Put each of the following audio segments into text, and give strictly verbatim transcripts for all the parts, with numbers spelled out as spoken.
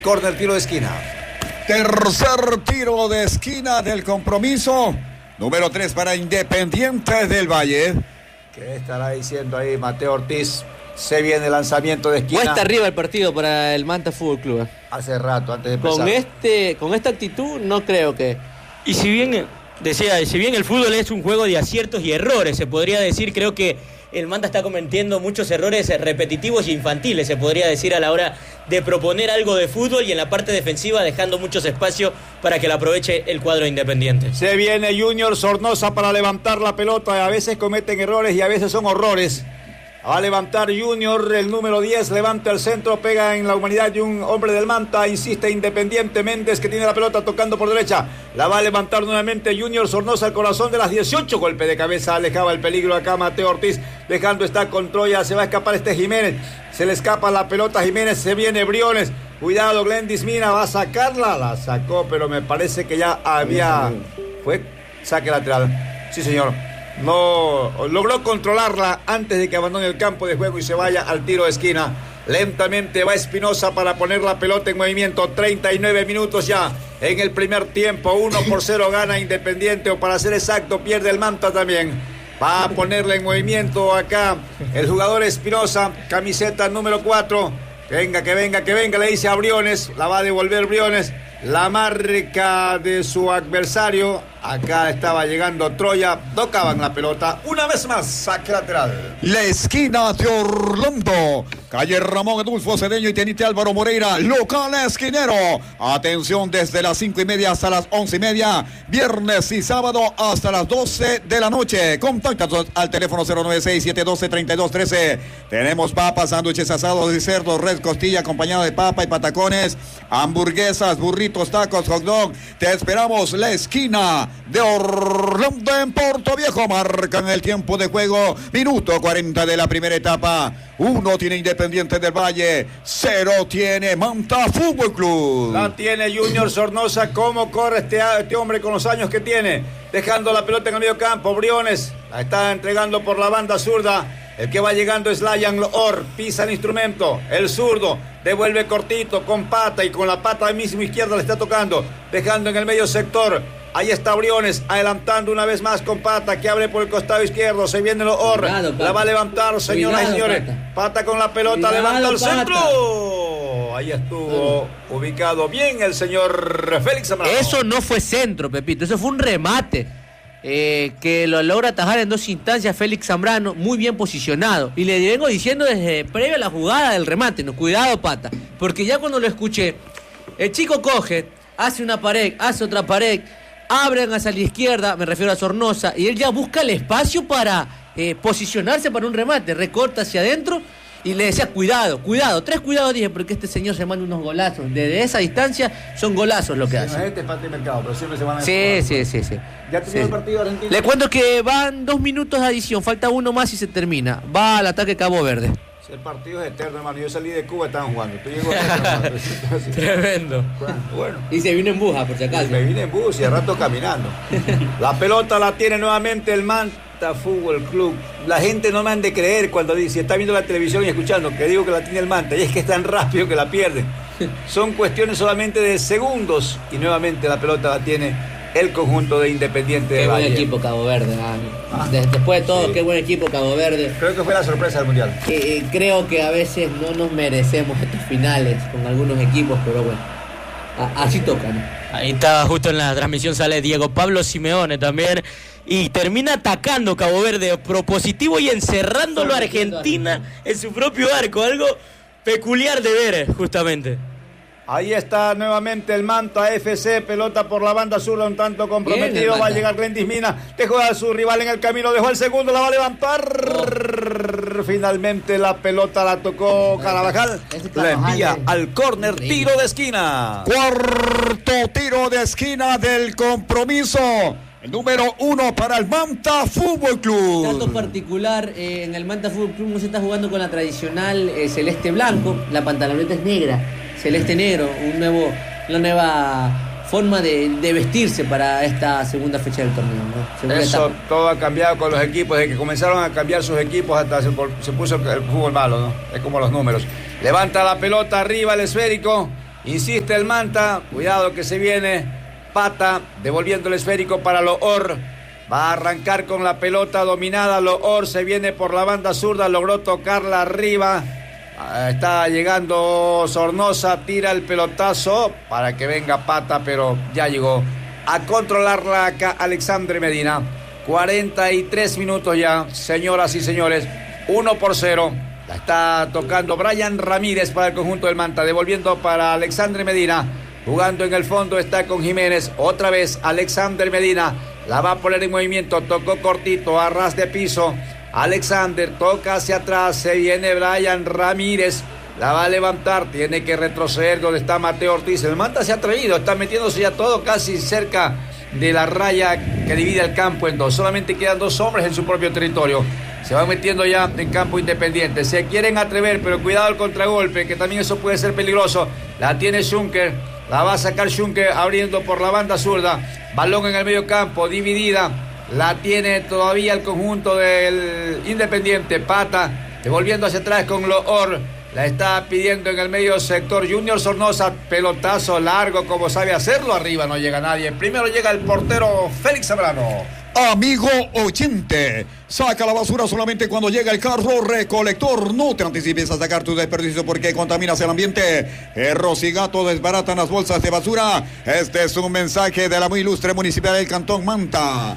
Córner, tiro de esquina. Tercer tiro de esquina del compromiso. Número tres para Independiente del Valle. ¿Qué estará diciendo ahí Mateo Ortiz? Se viene el lanzamiento de esquina. Cuesta arriba el partido para el Manta Fútbol Club. Hace rato, antes de empezar. Con, este, con esta actitud no creo que... Y si bien, decía, si bien el fútbol es un juego de aciertos y errores, se podría decir, creo que el Manta está cometiendo muchos errores repetitivos e infantiles, se podría decir, a la hora de proponer algo de fútbol y en la parte defensiva dejando muchos espacios para que la aproveche el cuadro Independiente. Se viene Junior Sornosa para levantar la pelota. A veces cometen errores y a veces son horrores. Va a levantar Junior, el número diez, levanta el centro, pega en la humanidad de un hombre del Manta, insiste Independiente Méndez, que tiene la pelota tocando por derecha, la va a levantar nuevamente Junior Sornosa, al corazón de las dieciocho, golpe de cabeza, alejaba el peligro acá Mateo Ortiz, dejando está con Troya, se va a escapar este Jiménez, se le escapa la pelota a Jiménez, se viene Briones, cuidado Glendis Mina, va a sacarla, la sacó, pero me parece que ya había, fue saque lateral, sí señor. No logró controlarla antes de que abandone el campo de juego y se vaya al tiro de esquina. Lentamente va Espinosa para poner la pelota en movimiento. treinta y nueve minutos ya en el primer tiempo. uno por cero gana Independiente, o para ser exacto pierde el Manta también. Va a ponerla en movimiento acá el jugador Espinosa, camiseta número cuatro. Que venga, que venga, que venga, le dice a Briones. La va a devolver Briones. La marca de su adversario. Acá estaba llegando Troya. Tocaban la pelota. Una vez más, saque lateral. La esquina de Orlando. Calle Ramón Adolfo Cedeño y Tenite Álvaro Moreira. Local esquinero. Atención desde las cinco y media hasta las once y media. Viernes y sábado hasta las doce de la noche. Contáctanos al teléfono cero nueve seis, siete uno dos, tres dos uno tres. Tenemos papas, sándwiches asados y cerdo, red, costilla acompañado de papa y patacones. Hamburguesas, burritos, tacos, hot dog. Te esperamos. La esquina de Orlando en Puerto Viejo. Marcan el tiempo de juego. Minuto cuarenta de la primera etapa. Uno tiene Independiente del Valle, cero tiene Manta Fútbol Club. La tiene Junior Sornosa. ¿Cómo corre este, este hombre con los años que tiene? Dejando la pelota en el medio campo. Briones la está entregando por la banda zurda. El que va llegando es Layan Loor. Pisa el instrumento. El zurdo devuelve cortito con pata y con la pata mismo izquierda le está tocando. Dejando en el medio sector. Ahí está Briones, adelantando una vez más con pata, que abre por el costado izquierdo. Se viene Loor, la va a levantar, señoras y señores. Pata. Pata con la pelota, cuidado, levanta el pata. Centro. Ahí estuvo uh. ubicado bien el señor Félix Zambrano. Eso no fue centro, Pepito, eso fue un remate. Eh, que lo logra atajar en dos instancias Félix Zambrano, muy bien posicionado. Y le vengo diciendo desde previo a la jugada del remate, no, cuidado Pata, porque ya cuando lo escuché, el chico coge, hace una pared, hace otra pared, abren hacia la izquierda, me refiero a Sornosa, y él ya busca el espacio para eh, posicionarse para un remate, recorta hacia adentro y le decía cuidado, cuidado, tres cuidados dije, porque este señor se manda unos golazos, desde esa distancia son golazos lo que sí, hace. No es este parte de mercado, pero siempre se van a sí, sí, sí, sí. ¿Ya terminó sí. el partido argentino? Le cuento que van dos minutos de adición, falta uno más y se termina, va al ataque Cabo Verde. El partido es eterno, hermano. Yo salí de Cuba, estaban jugando. Tú llego a Tremendo. Bueno. Y se vino en buja, por si acaso. Me vine en bus y al rato caminando. La pelota la tiene nuevamente el Manta Fútbol Club. La gente no me han de creer cuando dice, está viendo la televisión y escuchando, que digo que la tiene el Manta. Y es que es tan rápido que la pierden. Son cuestiones solamente de segundos. Y nuevamente la pelota la tiene el conjunto de Independiente de Valle. Qué buen equipo Cabo Verde. Ah. Después de todo, sí. Qué buen equipo Cabo Verde. Creo que fue la sorpresa del Mundial. Eh, creo que a veces no nos merecemos estos finales con algunos equipos, pero bueno, a, así toca, ¿no? Ahí estaba justo en la transmisión, sale Diego Pablo Simeone también. Y termina atacando Cabo Verde, propositivo y encerrándolo a Argentina en su propio arco. Algo peculiar de ver, justamente. Ahí está nuevamente el Manta F C, pelota por la banda sur, un tanto comprometido, va a llegar Glendis Mina, dejó a su rival en el camino, dejó el segundo, la va a levantar, oh. Finalmente la pelota la tocó Carabajal, la envía al córner, tiro de esquina. Cuarto tiro de esquina del compromiso. El número uno para el Manta Fútbol Club. Dato particular, eh, en el Manta Fútbol Club no se está jugando con la tradicional eh, celeste blanco, la pantaloneta es negra, celeste negro, un nuevo, una nueva forma de, de vestirse para esta segunda fecha del torneo, ¿no? Eso etapa. Todo ha cambiado con los equipos, desde que comenzaron a cambiar sus equipos hasta se, se puso el fútbol malo, ¿no? Es como los números. Levanta la pelota arriba el esférico. Insiste el Manta. Cuidado que se viene. Pata devolviendo el esférico para Loor. Va a arrancar con la pelota dominada. Loor se viene por la banda zurda. Logró tocarla arriba. Está llegando Sornosa. Tira el pelotazo para que venga Pata, pero ya llegó a controlarla acá Alexandre Medina. cuarenta y tres minutos ya, señoras y señores. uno por cero. La está tocando Brian Ramírez para el conjunto del Manta. Devolviendo para Alexandre Medina. Jugando en el fondo está con Jiménez. Otra vez Alexander Medina. La va a poner en movimiento. Tocó cortito, a ras de piso. Alexander toca hacia atrás. Se viene Brian Ramírez. La va a levantar. Tiene que retroceder donde está Mateo Ortiz. El Manta se ha atrevido. Está metiéndose ya todo casi cerca de la raya que divide el campo en dos. Solamente quedan dos hombres en su propio territorio. Se van metiendo ya en campo independiente. Se quieren atrever, pero cuidado al contragolpe, que también eso puede ser peligroso. La tiene Schunker. La va a sacar Schunker abriendo por la banda zurda. Balón en el medio campo, dividida. La tiene todavía el conjunto del Independiente. Pata, devolviendo hacia atrás con Loor. La está pidiendo en el medio sector Junior Sornosa. Pelotazo largo como sabe hacerlo. Arriba no llega nadie. Primero llega el portero Félix Zambrano. Amigo oyente, saca la basura solamente cuando llega el carro recolector. No te anticipes a sacar tu desperdicio porque contaminas el ambiente. Perros y gatos desbaratan las bolsas de basura. Este es un mensaje de la muy ilustre municipalidad del Cantón Manta.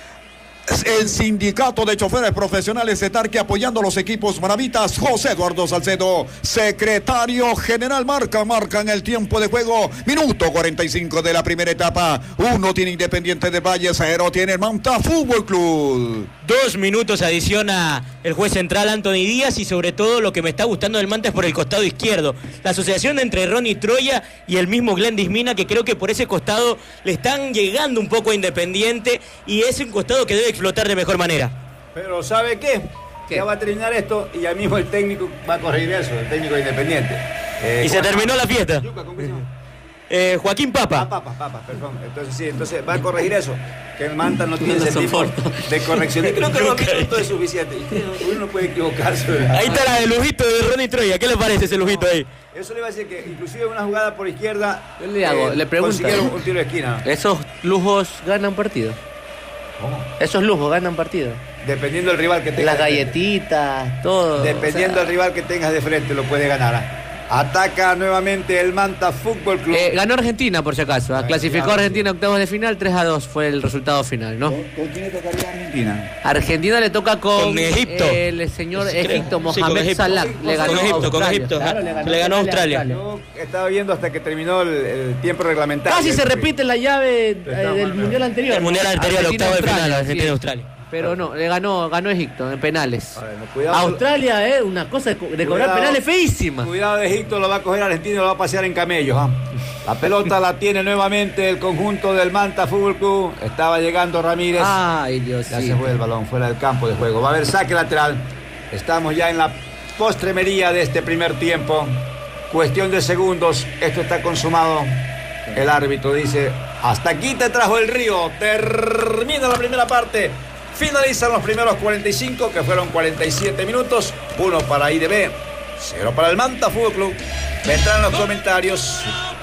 El sindicato de choferes profesionales de Tarque apoyando los equipos Maravitas. José Eduardo Salcedo, secretario general. Marca, marca en el tiempo de juego. Minuto cuarenta y cinco de la primera etapa. Uno tiene Independiente de Valle, cero tiene el Manta Fútbol Club. Dos minutos adiciona el juez central Anthony Díaz y sobre todo lo que me está gustando del Manta es por el costado izquierdo. La asociación entre Ronnie Troya y el mismo Glendis Mina, que creo que por ese costado le están llegando un poco a Independiente y es un costado que debe explotar de mejor manera. Pero ¿sabe qué? ¿Qué? Ya va a terminar esto y ya mismo el técnico va a corregir eso, el técnico de Independiente. Eh, y se terminó la fiesta. Yuca, ¿cómo se llama? Eh, Joaquín Papa. Ah, Papa, Papa, perdón. Entonces sí, entonces va a corregir eso. Que el Manta no tiene ese tipo de corrección. Y creo que los minutos es suficiente. Uno no puede equivocarse, ¿verdad? Ahí está la de lujito de Ronnie Troya. ¿Qué le parece ese lujito ahí? Eso le iba a decir que inclusive una jugada por izquierda. Yo le hago, eh, le pregunto. Consiguieron un tiro de esquina. ¿Esos lujos ganan partido? ¿Cómo? Esos lujos ganan partido. Dependiendo del rival que tengas. Las galletitas, todo. Dependiendo o sea, del rival que tengas de frente, lo puede ganar. Ataca nuevamente el Manta Fútbol Club. Eh, ganó Argentina, por si acaso. Ah, clasificó a Argentina a octavos de final, tres a dos fue el resultado final, ¿no? ¿Con, ¿Con quién le tocaría a Argentina? Argentina le toca con, con Egipto. El señor Sí, Egipto, sí, Mohamed Egipto. Salah. Con Le ganó Egipto, a con Australia. Egipto. Claro, Le ganó a Australia. Yo estaba viendo hasta que terminó el, el tiempo reglamentario. Casi se repite la llave eh, Está del mal, mundial anterior. El mundial anterior, el octavo de final, Argentina y Australia. Pero no, le ganó, ganó Egipto en penales. Bueno, cuidado. Australia es eh, una cosa de, de cobrar Cuidado. penales feísima. Cuidado de Egipto, lo va a coger Argentina y lo va a pasear en camellos. ¿ah? La pelota la tiene nuevamente el conjunto del Manta Fútbol Club. Estaba llegando Ramírez. Ay, Dios Ya mío. se fue el balón fuera del campo de juego. Va a haber saque lateral. Estamos ya en la postremería de este primer tiempo. Cuestión de segundos. Esto está consumado. El árbitro dice: hasta aquí te trajo el río. Termina la primera parte. Finalizan los primeros cuarenta y cinco, que fueron cuarenta y siete minutos. Uno para I D B, cero para el Manta Fútbol Club. Vendrán los comentarios.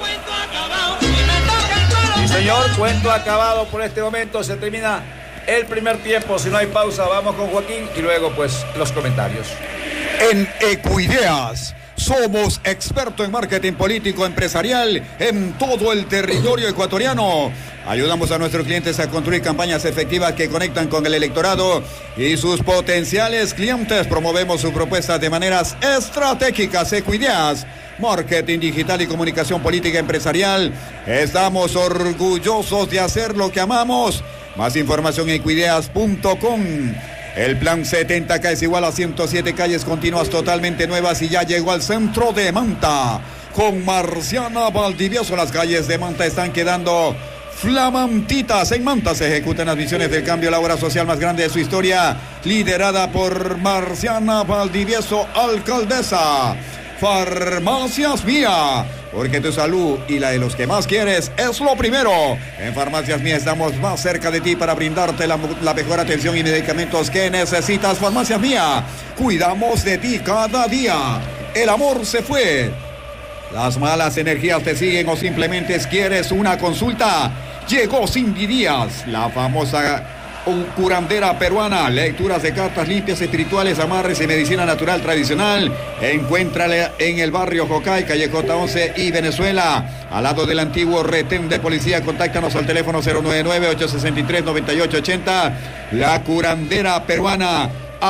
Sí, señor, cuento acabado por este momento. Se termina el primer tiempo. Si no hay pausa, vamos con Joaquín y luego, pues, los comentarios. En Equideas somos expertos en marketing político empresarial en todo el territorio ecuatoriano. Ayudamos a nuestros clientes a construir campañas efectivas que conectan con el electorado y sus potenciales clientes. Promovemos sus propuestas de maneras estratégicas. Equideas, marketing digital y comunicación política empresarial. Estamos orgullosos de hacer lo que amamos. Más información en equideas punto com. El plan setenta K es igual a ciento siete calles continuas totalmente nuevas y ya llegó al centro de Manta. Con Marciana Valdivieso, las calles de Manta están quedando flamantitas. En Manta se ejecutan las misiones del cambio, la obra social más grande de su historia, liderada por Marciana Valdivieso, alcaldesa. Farmacias Mía, porque tu salud y la de los que más quieres es lo primero. En Farmacias Mía estamos más cerca de ti para brindarte la, la mejor atención y medicamentos que necesitas. Farmacias Mía, cuidamos de ti cada día. El amor se fue, Las malas energías te siguen o simplemente quieres una consulta. Llegó Cindy Díaz, la famosa curandera peruana. Lecturas de cartas limpias, espirituales, amarres y medicina natural tradicional. Encuéntrala en el barrio Jocay, calle J once y Venezuela, al lado del antiguo retén de policía. Contáctanos al teléfono cero nueve nueve, ocho seis tres, nueve ocho ocho cero. La curandera peruana,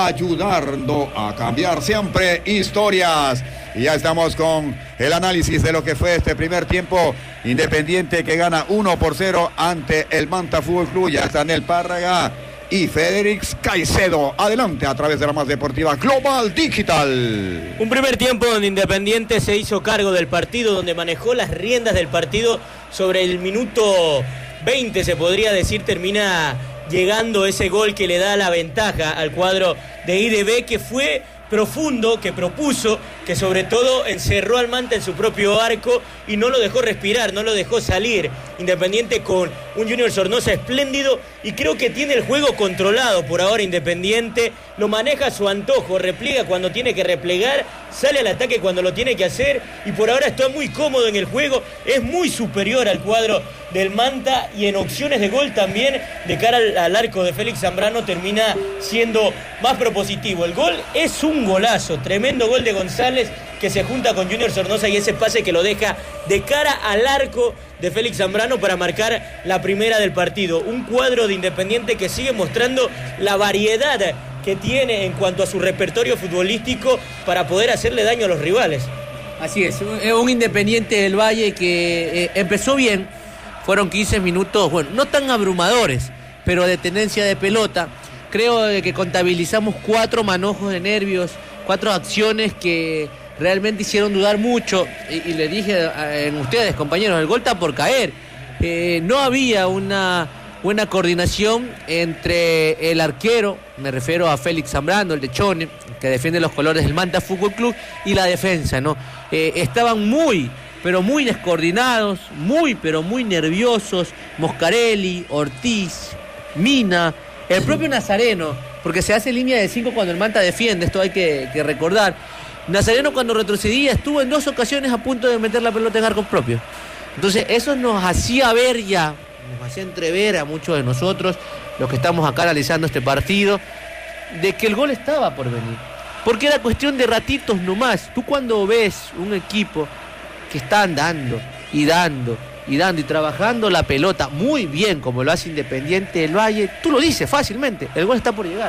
ayudando a cambiar siempre historias. Y ya estamos con el análisis de lo que fue este primer tiempo. Independiente que gana uno por cero ante el Manta Fútbol Club. Ya están el Párraga y Félix Caicedo. Adelante a través de la más deportiva Global Digital. Un primer tiempo donde Independiente se hizo cargo del partido, donde manejó las riendas del partido. Sobre el minuto veinte, se podría decir, termina llegando ese gol que le da la ventaja al cuadro de I D B, que fue profundo, que propuso, que sobre todo encerró al Manta en su propio arco y no lo dejó respirar, no lo dejó salir. Independiente con un Junior Sornosa espléndido, y creo que tiene el juego controlado por ahora. Independiente lo maneja a su antojo, repliega cuando tiene que replegar, sale al ataque cuando lo tiene que hacer, y por ahora está muy cómodo en el juego, es muy superior al cuadro del Manta, y en opciones de gol también de cara al, al arco de Félix Zambrano termina siendo más propositivo. El gol es un golazo, tremendo gol de González, que se junta con Junior Sornosa, y ese pase que lo deja de cara al arco de Félix Zambrano para marcar la primera del partido. Un cuadro de Independiente que sigue mostrando la variedad que tiene en cuanto a su repertorio futbolístico para poder hacerle daño a los rivales. Así es, un, un Independiente del Valle que eh, empezó bien. Fueron quince minutos, bueno, no tan abrumadores, pero de tenencia de pelota. Creo que contabilizamos cuatro manojos de nervios, cuatro acciones que realmente hicieron dudar mucho. Y, y le dije a, a ustedes, compañeros, el gol está por caer. Eh, no había una buena coordinación entre el arquero, me refiero a Félix Zambrano, el de Chone, que defiende los colores del Manta Fútbol Club, y la defensa, ¿no? Eh, estaban muy... pero muy descoordinados, muy, pero muy nerviosos. Moscarelli, Ortiz, Mina, el propio Nazareno, porque se hace línea de cinco cuando el Manta defiende, esto hay que, que recordar. Nazareno, cuando retrocedía, estuvo en dos ocasiones a punto de meter la pelota en arco propio. Entonces eso nos hacía ver ya, nos hacía entrever a muchos de nosotros, los que estamos acá analizando este partido, de que el gol estaba por venir, porque era cuestión de ratitos nomás. Tú cuando ves un equipo que están dando y dando y dando y trabajando la pelota muy bien, como lo hace Independiente del Valle, tú lo dices fácilmente, el gol está por llegar.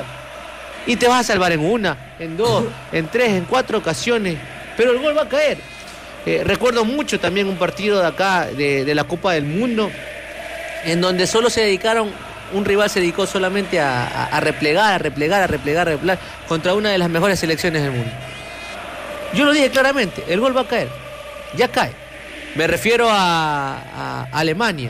Y te vas a salvar en una, en dos, en tres, en cuatro ocasiones, pero el gol va a caer. Eh, recuerdo mucho también un partido de acá, de, de la Copa del Mundo, en donde solo se dedicaron, un rival se dedicó solamente a, a, a replegar, a replegar, a replegar, a replegar, contra una de las mejores selecciones del mundo. Yo lo dije claramente, el gol va a caer. Ya cae. Me refiero a, a Alemania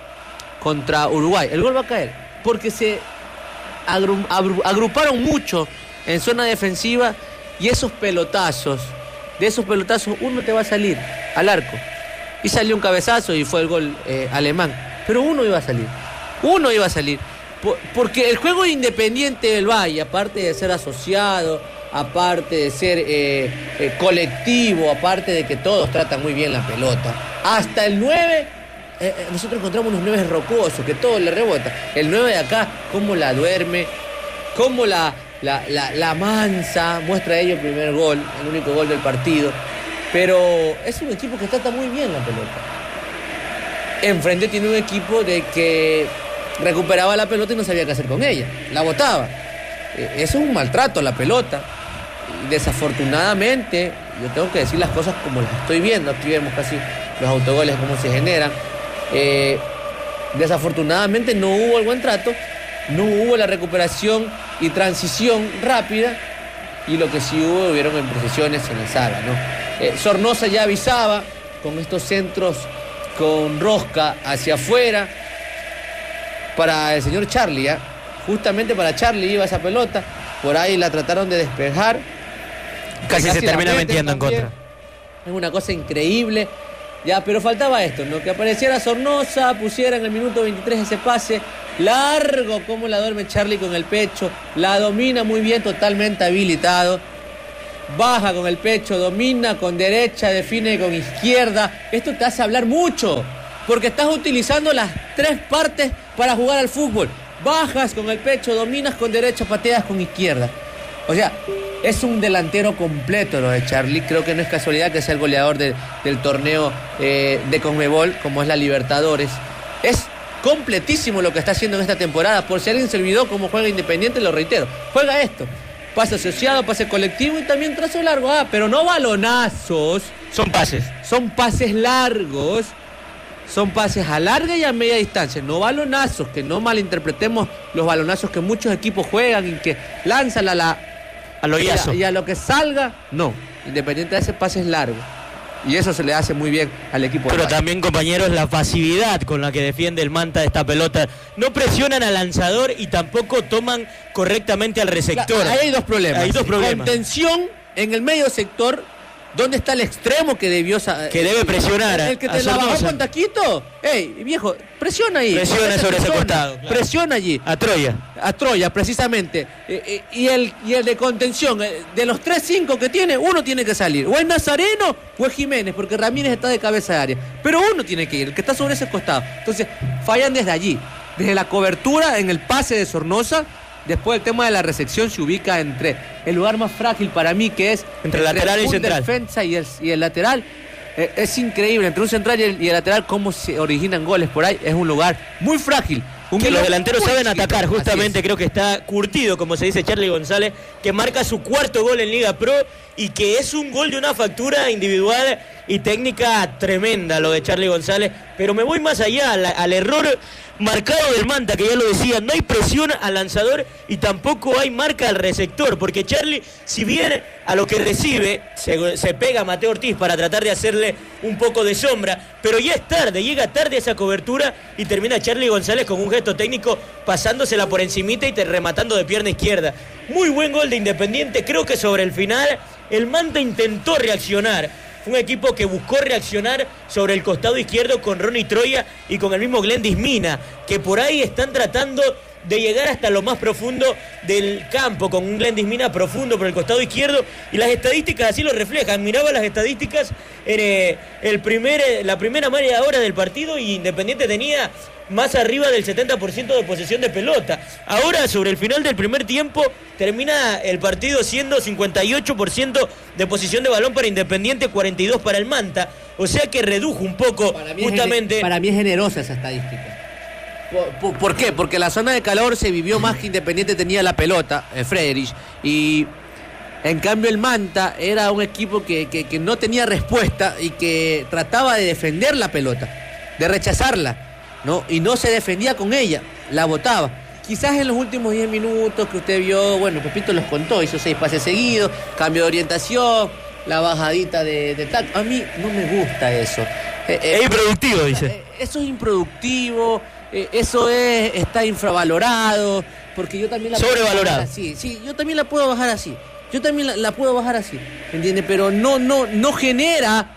contra Uruguay. El gol va a caer porque se agru, agru, agruparon mucho en zona defensiva, y esos pelotazos, de esos pelotazos uno te va a salir al arco. Y salió un cabezazo y fue el gol eh, alemán. Pero uno iba a salir. Uno iba a salir. Por, porque el juego Independiente del Valle, aparte de ser asociado, aparte de ser eh, eh, colectivo, aparte de que todos tratan muy bien la pelota, hasta el nueve, eh, nosotros encontramos unos nueve rocosos, que todo le rebota. El nueve de acá, cómo la duerme, cómo la, la, la, la mansa, muestra ello el primer gol, el único gol del partido. Pero es un equipo que trata muy bien la pelota. Enfrente tiene un equipo de que recuperaba la pelota y no sabía qué hacer con ella, la botaba. Eh, eso es un maltrato a la pelota. Desafortunadamente, yo tengo que decir las cosas como las estoy viendo. Aquí vemos casi los autogoles, cómo se generan. Eh, desafortunadamente no hubo el buen trato, no hubo la recuperación y transición rápida, y lo que sí hubo, hubieron imprecisiones en el zaga, ¿no? Eh, Sornosa ya avisaba con estos centros con rosca hacia afuera para el señor Charlie, ¿eh? Justamente para Charlie iba esa pelota, por ahí la trataron de despejar. Casi, casi se termina metiendo en contra. Es una cosa increíble. Ya, pero faltaba esto, ¿no? Que apareciera Sornosa, pusiera en el minuto veintitrés ese pase largo, como la duerme Charlie con el pecho, la domina muy bien, totalmente habilitado. baja con el pecho, domina con derecha, define con izquierda. Esto te hace hablar mucho, porque estás utilizando las tres partes para jugar al fútbol. Bajas con el pecho, dominas con derecha, pateas con izquierda. O sea, es un delantero completo lo de Charlie. Creo que no es casualidad que sea el goleador de, del torneo eh, de Conmebol, como es la Libertadores. Es completísimo lo que está haciendo en esta temporada. Por si alguien se olvidó cómo juega Independiente, lo reitero. Juega esto. Pase asociado, pase colectivo y también trazo largo. Ah, pero no balonazos. Son pases. Son pases largos. Son pases a larga y a media distancia, no balonazos, que no malinterpretemos los balonazos que muchos equipos juegan y que lanzan a la a lo y, a, y a lo que salga, no. Independiente de ese pase es largo. Y eso se le hace muy bien al equipo. Pero también, compañeros, la pasividad con la que defiende el Manta esta pelota. No presionan al lanzador y tampoco toman correctamente al receptor. Ahí hay dos problemas. Hay dos problemas. Contención en el medio sector. ¿Dónde está el extremo que debió... Que debe presionar El, el que te la bajó con taquito. Ey, viejo, presiona ahí. Presiona sobre ese costado. Claro. Presiona allí. A Troya. A Troya, precisamente. Eh, eh, y, el, y el de contención, eh, de los tres cinco que tiene, uno tiene que salir. O es Nazareno o es Jiménez, porque Ramírez está de cabeza de área. Pero uno tiene que ir, el que está sobre ese costado. Entonces, fallan desde allí. Desde la cobertura en el pase de Sornosa. Después el tema de la recepción se ubica entre el lugar más frágil para mí, que es entre el lateral y central. Defensa y el, y el lateral. Eh, es increíble, entre un central y el, y el lateral, cómo se originan goles por ahí. Es un lugar muy frágil. Un que los delanteros saben chiquito, atacar, justamente creo que está curtido, como se dice Charlie González, que marca su cuarto gol en Liga Pro y que es un gol de una factura individual y técnica tremenda lo de Charlie González. Pero me voy más allá, al, al error marcado del Manta, que ya lo decía, no hay presión al lanzador y tampoco hay marca al receptor, porque Charlie, si bien a lo que recibe se, se pega a Mateo Ortiz para tratar de hacerle un poco de sombra, pero ya es tarde, llega tarde esa cobertura y termina Charlie González con un gesto técnico pasándosela por encimita y te rematando de pierna izquierda. Muy buen gol de Independiente, creo que sobre el final el Manta intentó reaccionar. Un equipo que buscó reaccionar sobre el costado izquierdo con Ronnie Troya y con el mismo Glendis Mina, que por ahí están tratando de llegar hasta lo más profundo del campo, con un Glendis Mina profundo por el costado izquierdo, y las estadísticas así lo reflejan. Miraba las estadísticas en eh, el primer, eh, la primera media hora del partido y Independiente tenía más arriba del setenta por ciento de posesión de pelota. Ahora, sobre el final del primer tiempo, termina el partido siendo cincuenta y ocho por ciento de posición de balón para Independiente, cuarenta y dos por ciento para el Manta. O sea que redujo un poco, para mí justamente... Es, para mí es generosa esa estadística. ¿Por, por, ¿Por qué? Porque la zona de calor se vivió más que Independiente tenía la pelota, eh, Frederich, y en cambio el Manta era un equipo que, que, que no tenía respuesta y que trataba de defender la pelota, de rechazarla, ¿no? Y no se defendía con ella, la botaba. Quizás en los últimos diez minutos que usted vio, bueno, Pepito los contó, hizo seis pases seguidos, cambio de orientación, la bajadita de, de tac. A mí no me gusta eso. Eh, eh, es improductivo, dice. Eh, eso es improductivo, eh, eso es está infravalorado, porque yo también la sobrevalorado. Puedo bajar así. Sí, yo también la puedo bajar así. Yo también la, la puedo bajar así, ¿entiendes? Pero no, no, no genera.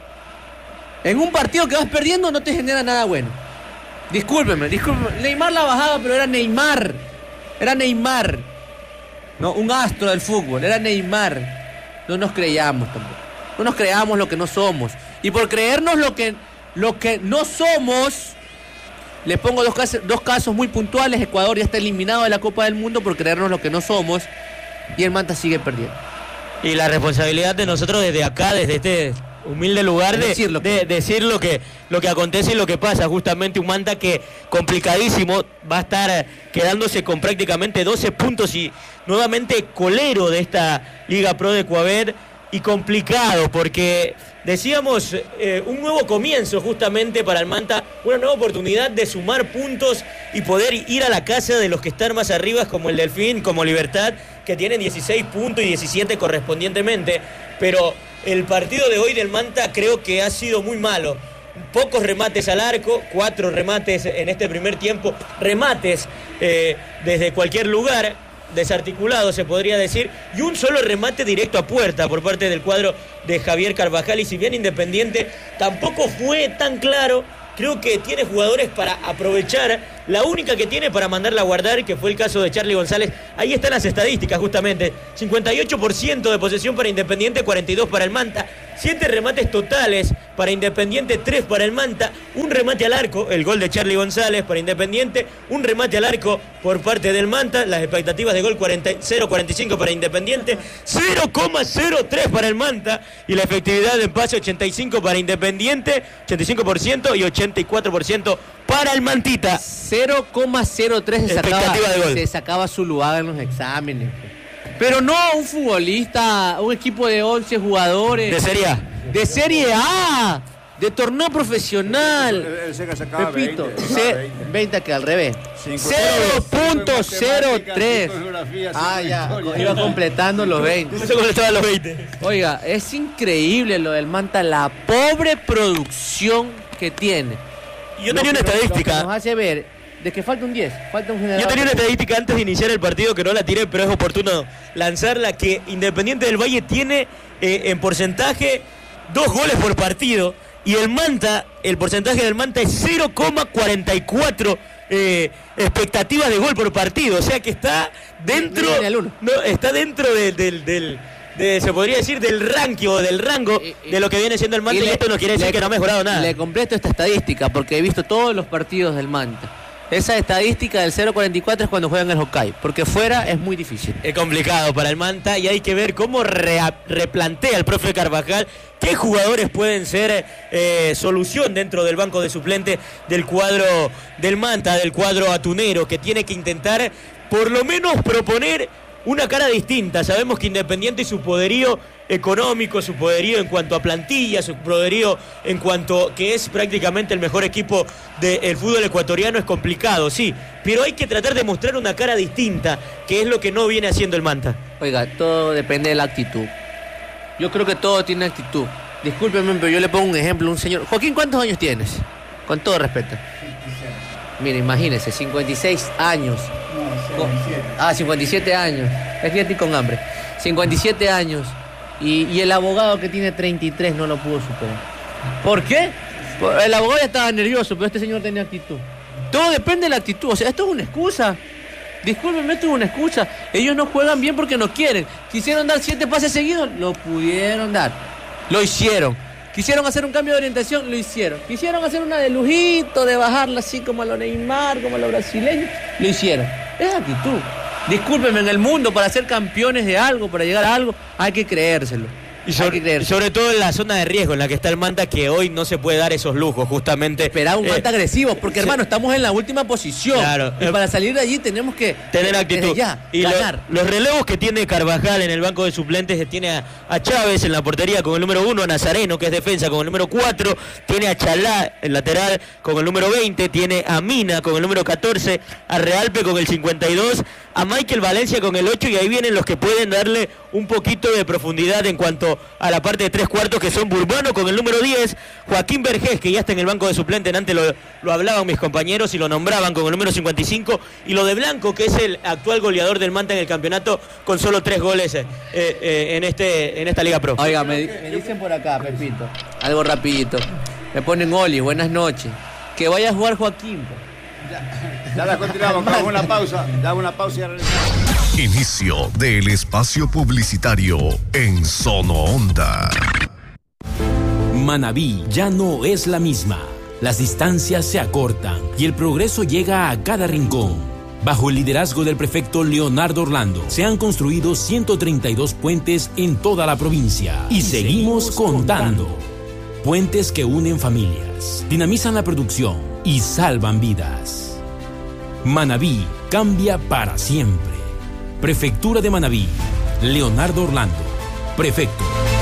En un partido que vas perdiendo no te genera nada bueno. Discúlpeme, discúlpeme. Neymar la bajaba, pero era Neymar. Era Neymar. No, un astro del fútbol. Era Neymar. No nos creíamos tampoco. No nos creamos lo que no somos. Y por creernos lo que, lo que no somos, les pongo dos casos, dos casos muy puntuales. Ecuador ya está eliminado de la Copa del Mundo por creernos lo que no somos. Y el Manta sigue perdiendo. Y la responsabilidad de nosotros desde acá, desde este humilde lugar, de, decir, lo que... de decir lo que, lo que acontece y lo que pasa. Justamente un Manta que complicadísimo va a estar quedándose con prácticamente doce puntos y nuevamente colero de esta Liga Pro de Ecuador, y complicado porque decíamos eh, un nuevo comienzo justamente para el Manta, una nueva oportunidad de sumar puntos y poder ir a la casa de los que están más arriba, como el Delfín, como Libertad, que tienen dieciséis puntos y diecisiete correspondientemente. Pero el partido de hoy del Manta creo que ha sido muy malo. Pocos remates al arco, cuatro remates en este primer tiempo, remates eh, desde cualquier lugar, desarticulado se podría decir, y un solo remate directo a puerta por parte del cuadro de Javier Carvajal. Y si bien Independiente tampoco fue tan claro, creo que tiene jugadores para aprovechar, la única que tiene para mandarla a guardar, que fue el caso de Charly González. Ahí están las estadísticas justamente, cincuenta y ocho por ciento de posesión para Independiente, cuarenta y dos para el Manta, siete remates totales para Independiente, tres para el Manta, un remate al arco, el gol de Charly González para Independiente, un remate al arco por parte del Manta, las expectativas de gol cero coma cuarenta y cinco para Independiente, cero coma cero tres para el Manta, y la efectividad de pase ochenta y cinco para Independiente, ochenta y cinco por ciento y ochenta y cuatro por ciento para el Mantita. cero coma cero tres se sacaba, de gol. se sacaba su lugar en los exámenes. Pero no un futbolista, un equipo de once jugadores. De Serie A. De Serie A. De torneo profesional. El Sega sacaba Repito, veinte, veinte que al revés. cero punto cero tres. Ah, ya. Iba completando los veinte. Eso completaba los veinte. Oiga, es increíble lo del Manta, la pobre producción que tiene. Yo tenía una estadística. Nos hace ver de que falta un diez, falta un generador. Yo tenía una estadística antes de iniciar el partido que no la tiré, pero es oportuno lanzarla, que Independiente del Valle tiene eh, en porcentaje dos goles por partido, y el Manta, el porcentaje del Manta es cero coma cuarenta y cuatro eh, expectativas de gol por partido, o sea que está dentro, no, está dentro del... del, del De, se podría decir del ranking o del rango y, y, de lo que viene siendo el Manta, y, y esto no quiere decir le, que no ha mejorado nada. Le completo esta estadística porque he visto todos los partidos del Manta. Esa estadística del cero coma cuarenta y cuatro es cuando juegan el Hokkaido, porque fuera es muy difícil. Es complicado para el Manta y hay que ver cómo re, replantea el profe Carvajal qué jugadores pueden ser eh, solución dentro del banco de suplentes del cuadro del Manta, del cuadro atunero, que tiene que intentar por lo menos proponer una cara distinta. Sabemos que Independiente y su poderío económico, su poderío en cuanto a plantilla, su poderío en cuanto que es prácticamente el mejor equipo del fútbol ecuatoriano, es complicado, sí, pero hay que tratar de mostrar una cara distinta, que es lo que no viene haciendo el Manta. Oiga, todo depende de la actitud. Yo creo que todo tiene actitud. Discúlpeme, pero yo le pongo un ejemplo, un señor. Joaquín, ¿cuántos años tienes? Con todo respeto. Mire, imagínese, cincuenta y seis años. No, cincuenta y siete. Ah, cincuenta y siete años. Es que estoy con hambre. cincuenta y siete años. Y, y el abogado que tiene treinta y tres no lo pudo superar. ¿Por qué? El abogado ya estaba nervioso, pero este señor tenía actitud. Todo depende de la actitud. O sea, esto es una excusa. Discúlpenme, esto es una excusa. Ellos no juegan bien porque no quieren. Quisieron dar siete pases seguidos, lo pudieron dar. Lo hicieron. Quisieron hacer un cambio de orientación, lo hicieron. Quisieron hacer una de lujito, de bajarla así como a lo Neymar, como a los brasileños, lo hicieron. Es actitud. Discúlpenme, en el mundo, para ser campeones de algo, para llegar a algo, hay que creérselo. Y sobre, y sobre todo en la zona de riesgo en la que está el Manta, que hoy no se puede dar esos lujos, justamente. Esperar un eh, Manta agresivo, porque sí. hermano, estamos en la última posición. Claro. Y para salir de allí tenemos que tener actitud. Ya, y ganar. Lo, los relevos que tiene Carvajal en el banco de suplentes, tiene a, a Chávez en la portería con el número uno, a Nazareno, que es defensa, con el número cuatro, tiene a Chalá, el lateral, con el número veinte, tiene a Mina con el número catorce, a Realpe con el cincuenta y dos, a Michael Valencia con el ocho, y ahí vienen los que pueden darle un poquito de profundidad en cuanto a la parte de tres cuartos, que son Burbano con el número diez, Joaquín Vergés, que ya está en el banco de suplentes, antes lo, lo hablaban mis compañeros y lo nombraban con el número cincuenta y cinco, y lo de Blanco, que es el actual goleador del Manta en el campeonato, con solo tres goles eh, eh, en, este, en esta Liga Pro. Oiga, me, me dicen por acá, Pepito, algo rapidito. Me ponen Oli, buenas noches. Que vaya a jugar Joaquín. Ya, ya la continuamos, con una pausa. Damos una pausa y ya regresamos. Inicio del espacio publicitario en Sonoonda. Manabí ya no es la misma. Las distancias se acortan y el progreso llega a cada rincón. Bajo el liderazgo del prefecto Leonardo Orlando, se han construido ciento treinta y dos puentes en toda la provincia. Y, y seguimos, seguimos contando. contando. Puentes que unen familias, dinamizan la producción y salvan vidas. Manabí cambia para siempre. Prefectura de Manabí. Leonardo Orlando, prefecto.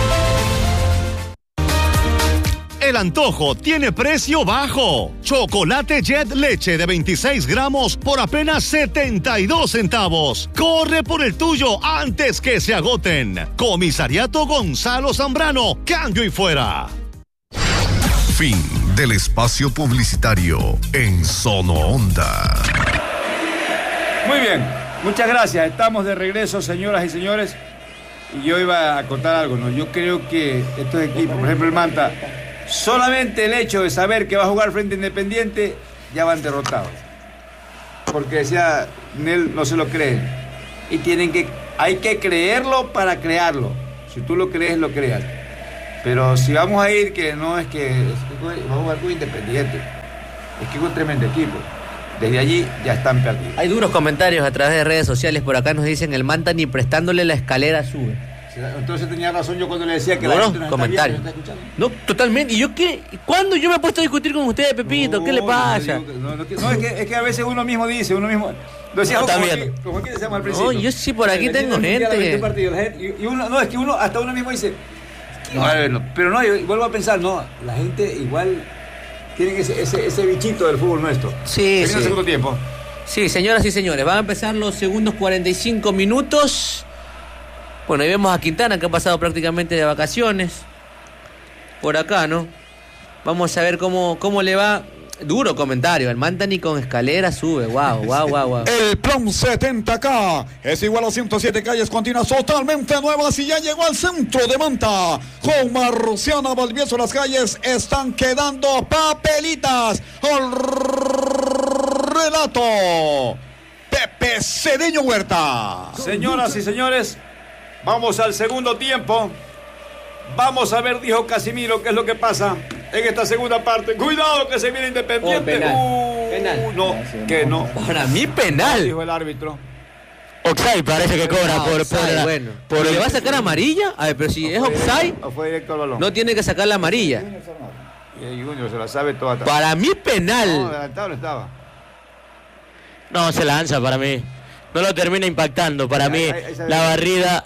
El antojo tiene precio bajo. Chocolate Jet Leche de veintiséis gramos por apenas setenta y dos centavos. Corre por el tuyo antes que se agoten. Comisariato Gonzalo Zambrano. Cambio y fuera. Fin del espacio publicitario en Sonoonda. Muy bien, muchas gracias. Estamos de regreso, señoras y señores. Y yo iba a contar algo, ¿no? Yo creo que estos equipos, por ejemplo el Manta, Solamente el hecho de saber que va a jugar frente a Independiente, ya van derrotados. Porque decía, Nel no se lo creen. Y tienen que, hay que creerlo para crearlo. Si tú lo crees, lo creas. Pero si vamos a ir, que no es que, es que vamos a jugar con Independiente. Es que es un tremendo equipo. Desde allí ya están perdidos. Hay duros comentarios a través de redes sociales. Por acá nos dicen el Manta ni prestándole la escalera sube. Entonces tenía razón yo cuando le decía que no, la gente no comentarios. Está viendo, ¿no está no, totalmente. ¿Y yo qué? ¿Cuándo yo me he puesto a discutir con ustedes, Pepito? No, ¿Qué le pasa? No, no, no, no, es, que, es que a veces uno mismo dice, uno mismo... Lo decía no, como, también. aquí, como aquí decíamos al principio. No, yo sí por aquí tengo gente. Partidos, la gente y, y uno, no, es que uno, hasta uno mismo dice... No, pero no, yo vuelvo a pensar, no, la gente igual tiene ese, ese, ese bichito del fútbol nuestro. Sí, sí. el segundo tiempo. Sí, señoras y señores, van a empezar los segundos cuarenta y cinco minutos. Bueno, ahí vemos a Quintana, que ha pasado prácticamente de vacaciones. Por acá, ¿no? Vamos a ver cómo, cómo le va. Duro comentario. El Manta ni con escalera sube. Wow, wow, wow, wow. El Plan setenta K es igual a ciento siete calles continuas totalmente nuevas y ya llegó al centro de Manta. Con Marciana Valdivieso las calles están quedando papelitas. Al relato Pepe Cedeño Huerta. Señoras y señores, vamos al segundo tiempo. Vamos a ver, dijo Casimiro, qué es lo que pasa en esta segunda parte. Cuidado que se viene Independiente. Oh, penal. Uh, Penal. No, que no. Para mí penal. Dijo el árbitro. Offside parece que cobra Ah, por, offside, por la- bueno. por ¿Pero el- le va a sacar amarilla? A ver, pero si es offside, O fue directo al balón. no tiene que sacar la amarilla. Y Junior se la sabe toda. Para mí No, penal. adelantado no estaba. No, se lanza para mí. No lo termina impactando. Para Ahí- mí, ahí- ahí se ve. la barrida.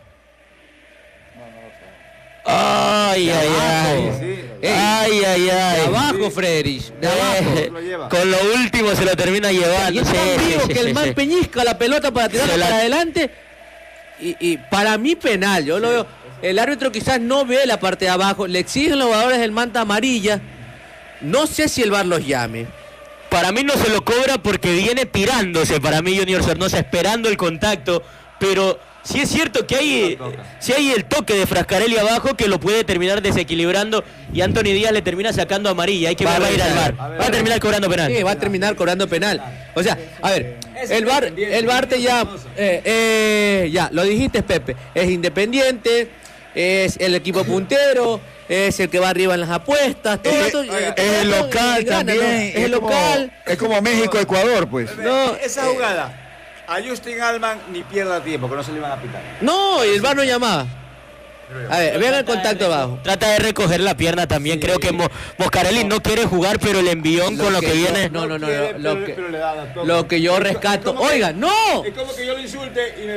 Ay, ay, ay. Sí, sí. Ey, Ay, ay, De ay. abajo, Frederich. De abajo. Eh, lo lleva. con lo último se lo termina llevando. Y es Sí, tan sí, vivo sí, que el sí, man sí. peñizca la pelota para tirarla Se la- para adelante. Y, y para mí penal, yo lo veo. El árbitro quizás no ve la parte de abajo. Le exigen los jugadores del Manta amarilla. No sé si el V A R los llame. Para mí no se lo cobra porque viene tirándose. Para mí Junior Sornosa esperando el contacto. Pero sí es cierto que hay, sí hay el toque de Frascarelli abajo que lo puede terminar desequilibrando. Y Anthony Díaz le termina sacando amarilla. Hay que Va a va a ir al revisar. V A R. A ver, Va a a ver. terminar cobrando penal. Sí, va a terminar cobrando penal. O sea, a ver, el V A R, el V A R te ya, eh, eh, ya, lo dijiste, Pepe, es independiente, es el equipo puntero, es el que va arriba en las apuestas, todo Es, esto, es eh, el todo, local eh, gana, también. ¿no? Es el como- local. Es como México-Ecuador, pues. No, Esa jugada, a Justin Alman ni pierda tiempo, que no se le iban a pitar. No, y el V A R no llamaba. A ver, vean el contacto abajo. Trata de recoger la pierna también. Creo que Mo- Moscarelli no quiere jugar, pero el envión con lo que yo- viene. No, no, no, quiere, no, lo pero- que- pero le da la toque. lo que yo Es co- rescato. es como que- Oiga, no. Es como que yo lo insulte y me...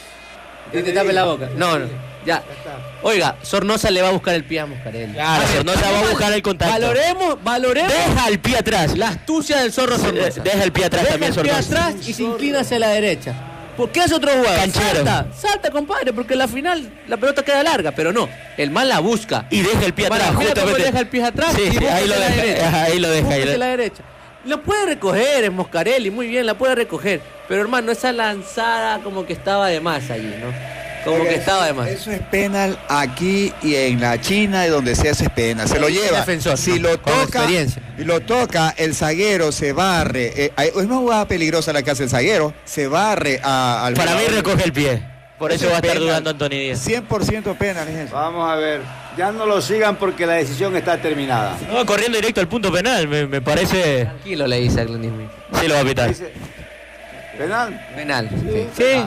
Y te tape la boca. No, no, ya. Oiga, Sornosa le va a buscar el pie a Moscarelli. Claro, A ver, Sornosa va a buscar el contacto. Valoremos, valoremos Deja el pie atrás. la astucia del zorro Sornosa. Deja el pie atrás Deja también, el pie Sornosa. atrás y se inclina hacia la derecha. ¿Por qué hace otro jugador? Canchero. Salta, salta, compadre, porque en la final la pelota queda larga, pero no. El man la busca. Y deja el pie Para, atrás, mira cómo justamente. deja el pie atrás Sí, y sí, busca ahí lo hacia la deja, derecha. ajá, ahí lo deja, Busca ahí lo- hacia la derecha. Lo puede recoger en Moscarelli, muy bien, la puede recoger. Pero hermano, esa lanzada como que estaba de más allí, ¿no? Como Oiga, que estaba de eso- más. Eso es penal aquí y en la China y donde sea eso es penal. Se lo Es lleva. defensor, si ¿no? lo Con toca, experiencia. y lo toca, el zaguero se barre. Eh, hay- es una jugada peligrosa la que hace el zaguero. Se barre a- al Para mí jugador. recoge el pie. Por eso es va a estar penal. dudando Anthony Díaz. cien por ciento penal es eso. Vamos a ver, ya no lo sigan porque la decisión está terminada. No, corriendo directo al punto penal. Me, me parece. Tranquilo, le dice a Glenis Smith. Sí lo va a pitar. Dice, ¿penal? Penal. Sí. Sí. Sí.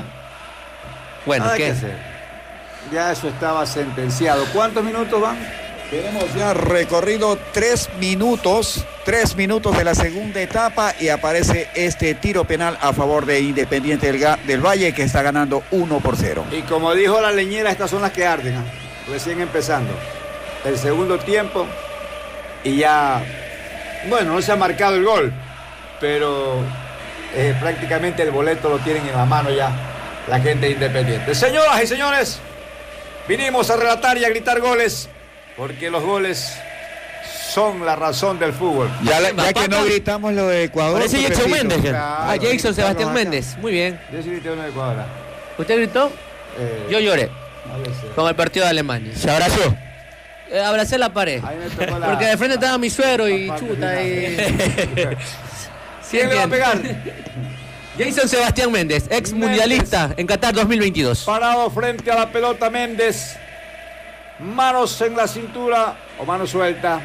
Bueno, Nada ¿qué? que hacer. Ya eso estaba sentenciado. ¿Cuántos minutos van? Tenemos ya recorrido tres minutos, tres minutos de la segunda etapa y aparece este tiro penal a favor de Independiente del, Ga- del Valle que está ganando uno por cero. Y como dijo la leñera, estas son las que arden, ¿ah? Recién empezando. El segundo tiempo y ya, bueno, no se ha marcado el gol, pero eh, prácticamente el boleto lo tienen en la mano ya la gente Independiente. Señoras y señores, vinimos a relatar y a gritar goles, porque los goles son la razón del fútbol. Ya, la- ya que Papá. no gritamos lo de Ecuador. Parece pues, Jackson Pepito. Méndez. Claro, Ah, Jason Sebastián gritarlo acá. Méndez. Muy bien. Yo sí grité uno de Ecuador. ¿ah? ¿Usted gritó? Eh, Yo lloré a veces. con el partido de Alemania. Se abrazó. eh, abracé la pared. La... Porque de frente estaba mi suegro y chuta. Y... ¿Quién le va a pegar? Jason Sebastián Méndez, ex mundialista en Qatar dos mil veintidós. Parado frente a la pelota Méndez. Manos en la cintura o mano suelta.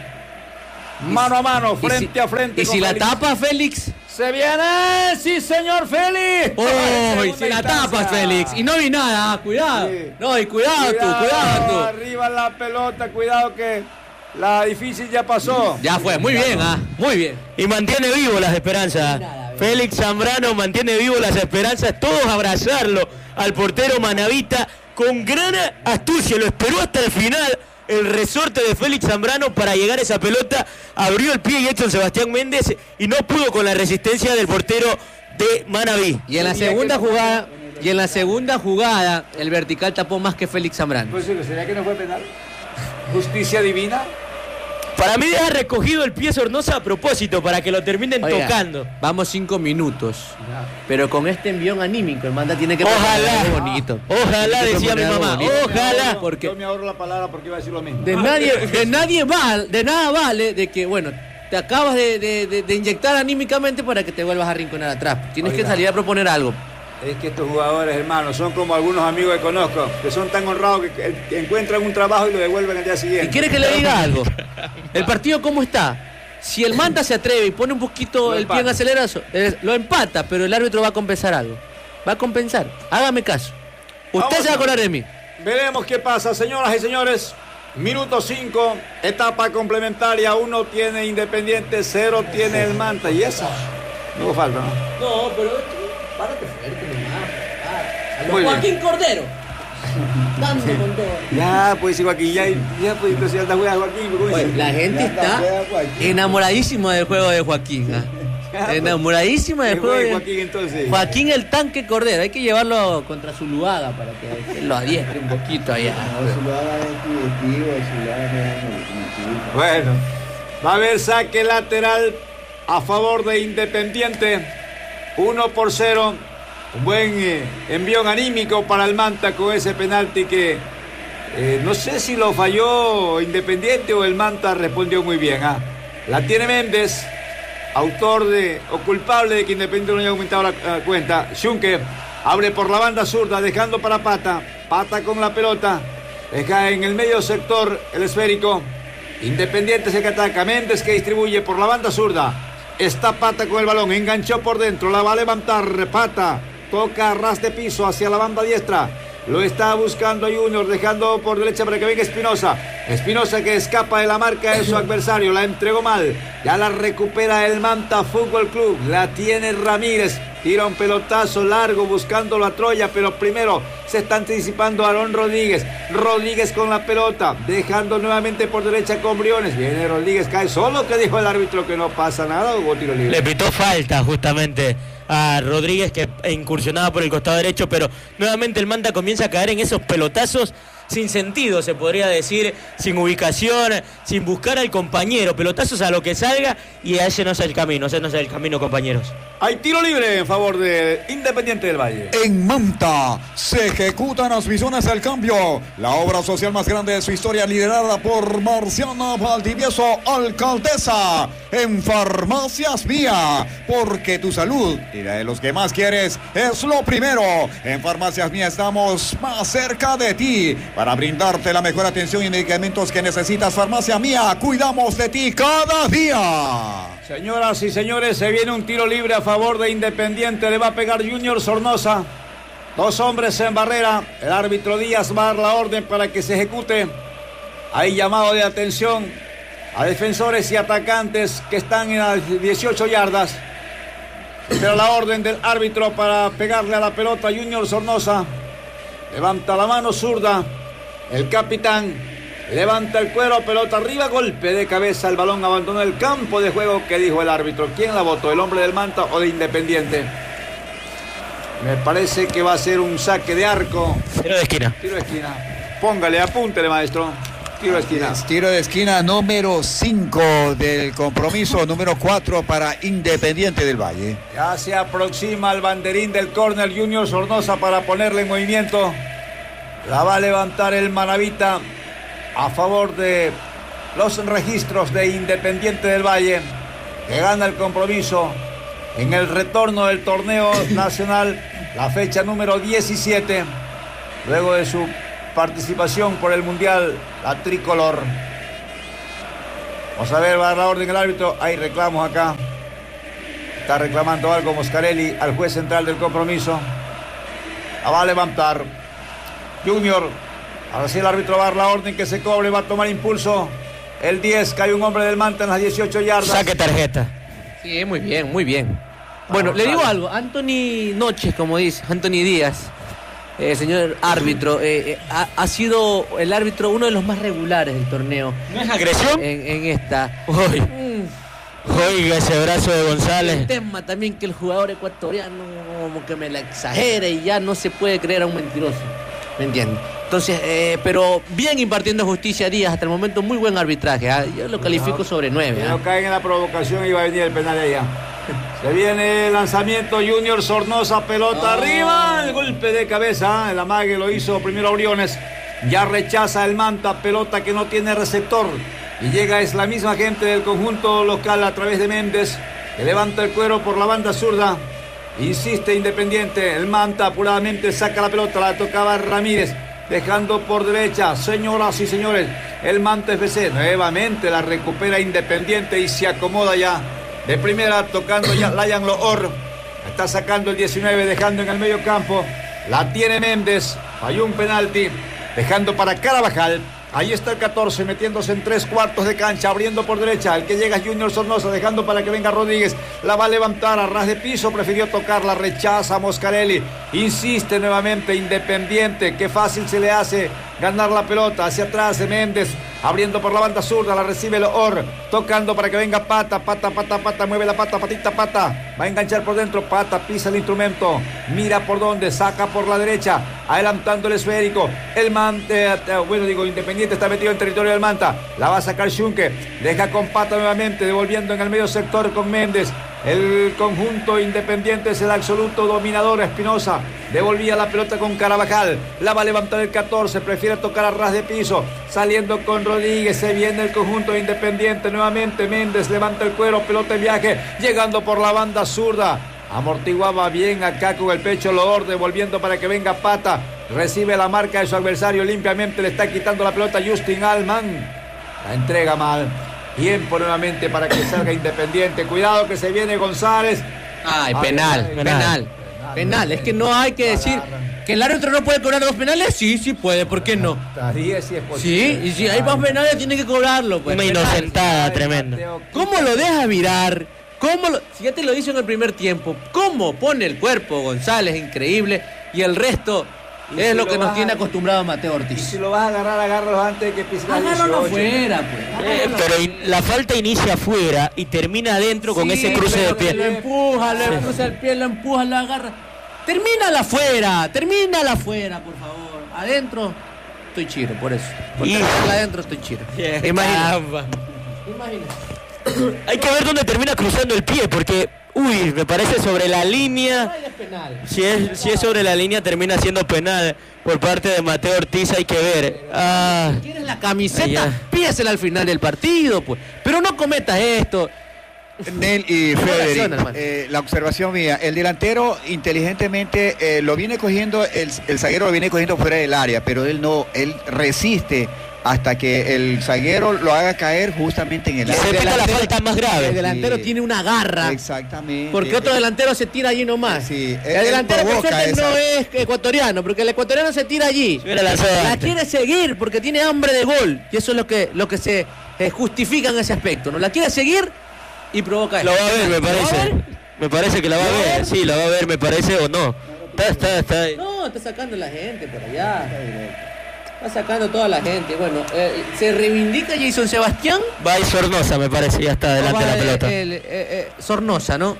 Mano a mano, frente si, a frente. ¿Y si Félix. La tapa Félix? Se viene, sí señor Félix. Oh, y si la tapas Félix. Y no vi nada, cuidado. Sí. No, y cuidado, cuidado tú, cuidado tú. Arriba la pelota, cuidado que la difícil ya pasó. Ya fue, muy bien, ah, muy bien. Y mantiene vivo las esperanzas. Nada, Félix Zambrano mantiene vivo las esperanzas. Todos abrazarlo al portero manavita con gran astucia. Lo esperó hasta el final. El resorte de Félix Zambrano para llegar a esa pelota, abrió el pie y Edson Sebastián Méndez y no pudo con la resistencia del portero de Manaví. Y en la segunda jugada, y en la segunda jugada, el vertical tapó más que Félix Zambrano. Pues ¿sería que no fue penal? ¿Justicia divina? Para mí deja recogido el pie Sornosa a propósito, para que lo terminen Oiga, tocando. Vamos cinco minutos. Ya. Pero con este envión anímico, el manda tiene que ojalá, algo bonito. Ojalá, decía mi mamá. Bonito. Ojalá. Yo porque yo me ahorro la palabra porque iba a decir lo mismo. De nadie, de nadie vale, de nada vale de que, bueno, te acabas de, de, de, de inyectar anímicamente para que te vuelvas a arrinconar atrás. Tienes Oiga. que salir a proponer algo. Es que estos jugadores, hermanos, son como algunos amigos que conozco, que son tan honrados que, que encuentran un trabajo y lo devuelven al día siguiente. ¿Y quiere que le diga algo? ¿El partido cómo está? Si el Manta se atreve y pone un poquito el pie en acelerazo, eh, lo empata, pero el árbitro va a compensar algo. Va a compensar. Hágame caso. Usted Vamos se va a acordar de mí. Veremos qué pasa, señoras y señores. Minuto cinco, etapa complementaria. Uno tiene Independiente, cero tiene el Manta. ¿Y esa? No hubo falta, ¿no? No, pero... Párate fuerte, nomás. Muy Joaquín bien. Cordero. Dando con todo. Ya, pues, Joaquín, ya, ya, pues, pero si anda juega Joaquín. Pues, la gente está enamoradísima del juego de Joaquín. ¿eh? Enamoradísima del juego de Joaquín, entonces. Joaquín el tanque Cordero. Hay que llevarlo contra su Zuluaga para que lo adiestre un poquito allá. Bueno, va a haber saque lateral a favor de Independiente. Uno por cero, un buen eh, envión anímico para el Manta con ese penalti que eh, no sé si lo falló Independiente o el Manta respondió muy bien. ¿ah? La tiene Méndez, autor de o culpable de que Independiente no haya aumentado la, la cuenta. Schunke abre por la banda zurda, dejando para Pata. Pata con la pelota, deja en el medio sector el esférico. Independiente se que ataca, Méndez que distribuye por la banda zurda. Está Pata con el balón, enganchó por dentro, la va a levantar, Pata, toca a ras de piso hacia la banda diestra, lo está buscando Junior, dejando por derecha para que venga Espinosa, Espinosa que escapa de la marca de su adversario, la entregó mal, ya la recupera el Manta Fútbol Club, la tiene Ramírez, tira un pelotazo largo buscándolo a Troya, pero primero se está anticipando Aarón Rodríguez, Rodríguez con la pelota, dejando nuevamente por derecha con Briones, viene Rodríguez, cae solo, que dijo el árbitro que no pasa nada, hubo tiro libre. Le pitó falta justamente a Rodríguez que incursionaba por el costado derecho, pero nuevamente el Manta comienza a caer en esos pelotazos sin sentido, se podría decir, sin ubicación, sin buscar al compañero, pelotazos a lo que salga y a ese no es el camino, ese no es el camino, compañeros. Hay tiro libre en favor de Independiente del Valle. En Manta se ejecutan las visiones del cambio, la obra social más grande de su historia, liderada por Marciana Valdivieso, alcaldesa. En Farmacias Mía, porque tu salud y la de los que más quieres es lo primero. En Farmacias Mía estamos más cerca de ti para brindarte la mejor atención y medicamentos que necesitas. Farmacia Mía, cuidamos de ti cada día. Señoras y señores, se viene un tiro libre a favor de Independiente. Le va a pegar Junior Sornosa. Dos hombres en barrera. El árbitro Díaz va a dar la orden para que se ejecute. Hay llamado de atención a defensores y atacantes que están en las dieciocho yardas. Pero la orden del árbitro para pegarle a la pelota Junior Sornosa. Levanta la mano zurda. El capitán levanta el cuero, pelota arriba, golpe de cabeza, el balón abandonó el campo de juego. ¿Qué dijo el árbitro? ¿Quién la votó? ¿El hombre del Manta o de Independiente? Me parece que va a ser un saque de arco. Tiro de esquina. Tiro de esquina. Póngale, apúntele, maestro. Tiro de esquina. Es tiro de esquina número cinco del compromiso, número cuatro para Independiente del Valle. Ya se aproxima el banderín del córner Junior Sornosa para ponerle en movimiento. La va a levantar el manavita a favor de los registros de Independiente del Valle, que gana el compromiso en el retorno del torneo nacional, la fecha número diecisiete, luego de su participación por el Mundial, la tricolor. Vamos a ver, va a dar la orden el árbitro. Hay reclamos acá. Está reclamando algo Moscarelli al juez central del compromiso. La va a levantar Junior. Ahora sí el árbitro va a dar la orden que se cobre, va a tomar impulso. El diez, cae un hombre del Manta en las dieciocho yardas. Saque tarjeta. Sí, muy bien, muy bien. Bueno, le digo algo. Anthony Noches, como dice, Anthony Díaz, eh, señor árbitro, eh, eh, ha, ha sido el árbitro uno de los más regulares del torneo. ¿No es agresión? En, en esta. Uy. Mm. Oiga, ese brazo de González. El tema también que el jugador ecuatoriano como que me la exagera y ya no se puede creer a un mentiroso. ¿Me entiendes? Entonces, eh, pero bien impartiendo justicia Díaz, hasta el momento muy buen arbitraje. ¿eh? Yo lo califico sobre nueve. No ¿eh? caen en la provocación y va a venir el penal allá. Se viene el lanzamiento, Junior Sornosa, pelota oh. arriba, el golpe de cabeza, el amague lo hizo primero Briones, ya rechaza el Manta, pelota que no tiene receptor, y llega es la misma gente del conjunto local a través de Méndez, que levanta el cuero por la banda zurda, insiste Independiente, el Manta apuradamente saca la pelota, la tocaba Ramírez, dejando por derecha, señoras y señores, el Manta F C, nuevamente la recupera Independiente y se acomoda ya. De primera, tocando ya Layan Loor. Está sacando el diecinueve, dejando en el medio campo. La tiene Méndez. Falló un penalti. Dejando para Carabajal. Ahí está el catorce, metiéndose en tres cuartos de cancha, abriendo por derecha. El que llega es Junior Sornosa, dejando para que venga Rodríguez. La va a levantar a ras de piso, prefirió tocarla, rechaza Moscarelli. Insiste nuevamente Independiente, qué fácil se le hace ganar la pelota. Hacia atrás de Méndez, abriendo por la banda zurda, la recibe Loor, tocando para que venga Pata, Pata, Pata, Pata, mueve la pata, patita, Pata. Va a enganchar por dentro, Pata, pisa el instrumento, mira por dónde, saca por la derecha, adelantando el esférico. El Manta, eh, bueno digo, Independiente está metido en territorio del Manta, la va a sacar Schunke, deja con Pata nuevamente, devolviendo en el medio sector con Méndez. El conjunto Independiente es el absoluto dominador. Espinosa devolvía la pelota con Carabajal, la va a levantar el catorce, prefiere tocar a ras de piso, saliendo con Rodríguez, se viene el conjunto Independiente nuevamente. Méndez levanta el cuero, pelota en viaje, llegando por la banda zurda, amortiguaba bien acá con el pecho Loor, devolviendo para que venga Pata, recibe la marca de su adversario limpiamente, le está quitando la pelota Justin Alman, la entrega mal. Tiempo nuevamente para que salga Independiente. Cuidado que se viene González. Ay, penal, ay, penal, penal, penal. Penal. Es que no hay que decir que el árbitro no puede cobrar dos penales. Sí, sí puede. ¿Por qué no? diez sí es posible. Sí, y si hay más penales tiene que cobrarlo. Pues. Una inocentada tremenda. ¿Cómo lo deja virar? ¿Cómo lo... Si ya te lo hizo en el primer tiempo. ¿Cómo pone el cuerpo González? Increíble. Y el resto... Y es si lo que lo nos tiene a... acostumbrado Mateo Ortiz. Y si lo vas a agarrar, agárralo antes de que pise la dieciocho. Agárralo afuera, pues. Eh, pero in, la falta inicia afuera y termina adentro con sí, ese cruce de pie. Lo empuja, lo sí. cruza el pie, lo empuja, lo agarra. Termínala afuera, termínala afuera, por favor. Adentro estoy chiro, por eso. Porque adentro estoy chiro. Yeah, Imagina. Imagina. Hay que ver dónde termina cruzando el pie, porque... Uy, me parece sobre la línea. Si es, si es sobre la línea, termina siendo penal por parte de Mateo Ortiz. Hay que ver. Ah, si quieres la camiseta, pídesela al final del partido, pues. Pero no cometas esto. Nel y Federico, eh, la observación mía, el delantero inteligentemente eh, lo viene cogiendo, el, el zaguero lo viene cogiendo fuera del área, pero él no, él resiste hasta que el zaguero lo haga caer justamente en el área. Se pita la falta más grave. El delantero sí. tiene una garra. Exactamente. Porque otro delantero se tira allí nomás. Sí, el, el delantero que no es ecuatoriano, porque el ecuatoriano se tira allí. La, la quiere seguir porque tiene hambre de gol. Y eso es lo que, lo que se eh, justifica en ese aspecto, ¿no? La quiere seguir y provoca eso. Lo va a ver, me parece. Me parece que la va a ver. Sí, la va a ver, me parece, o no. Está, está, está ahí. No, está sacando la gente por allá. Está sacando toda la gente. Bueno, eh, se reivindica Jason Sebastián. Va a ir Sornosa, me parece, ya está delante de la pelota. El, el, el, el, Sornosa, ¿no?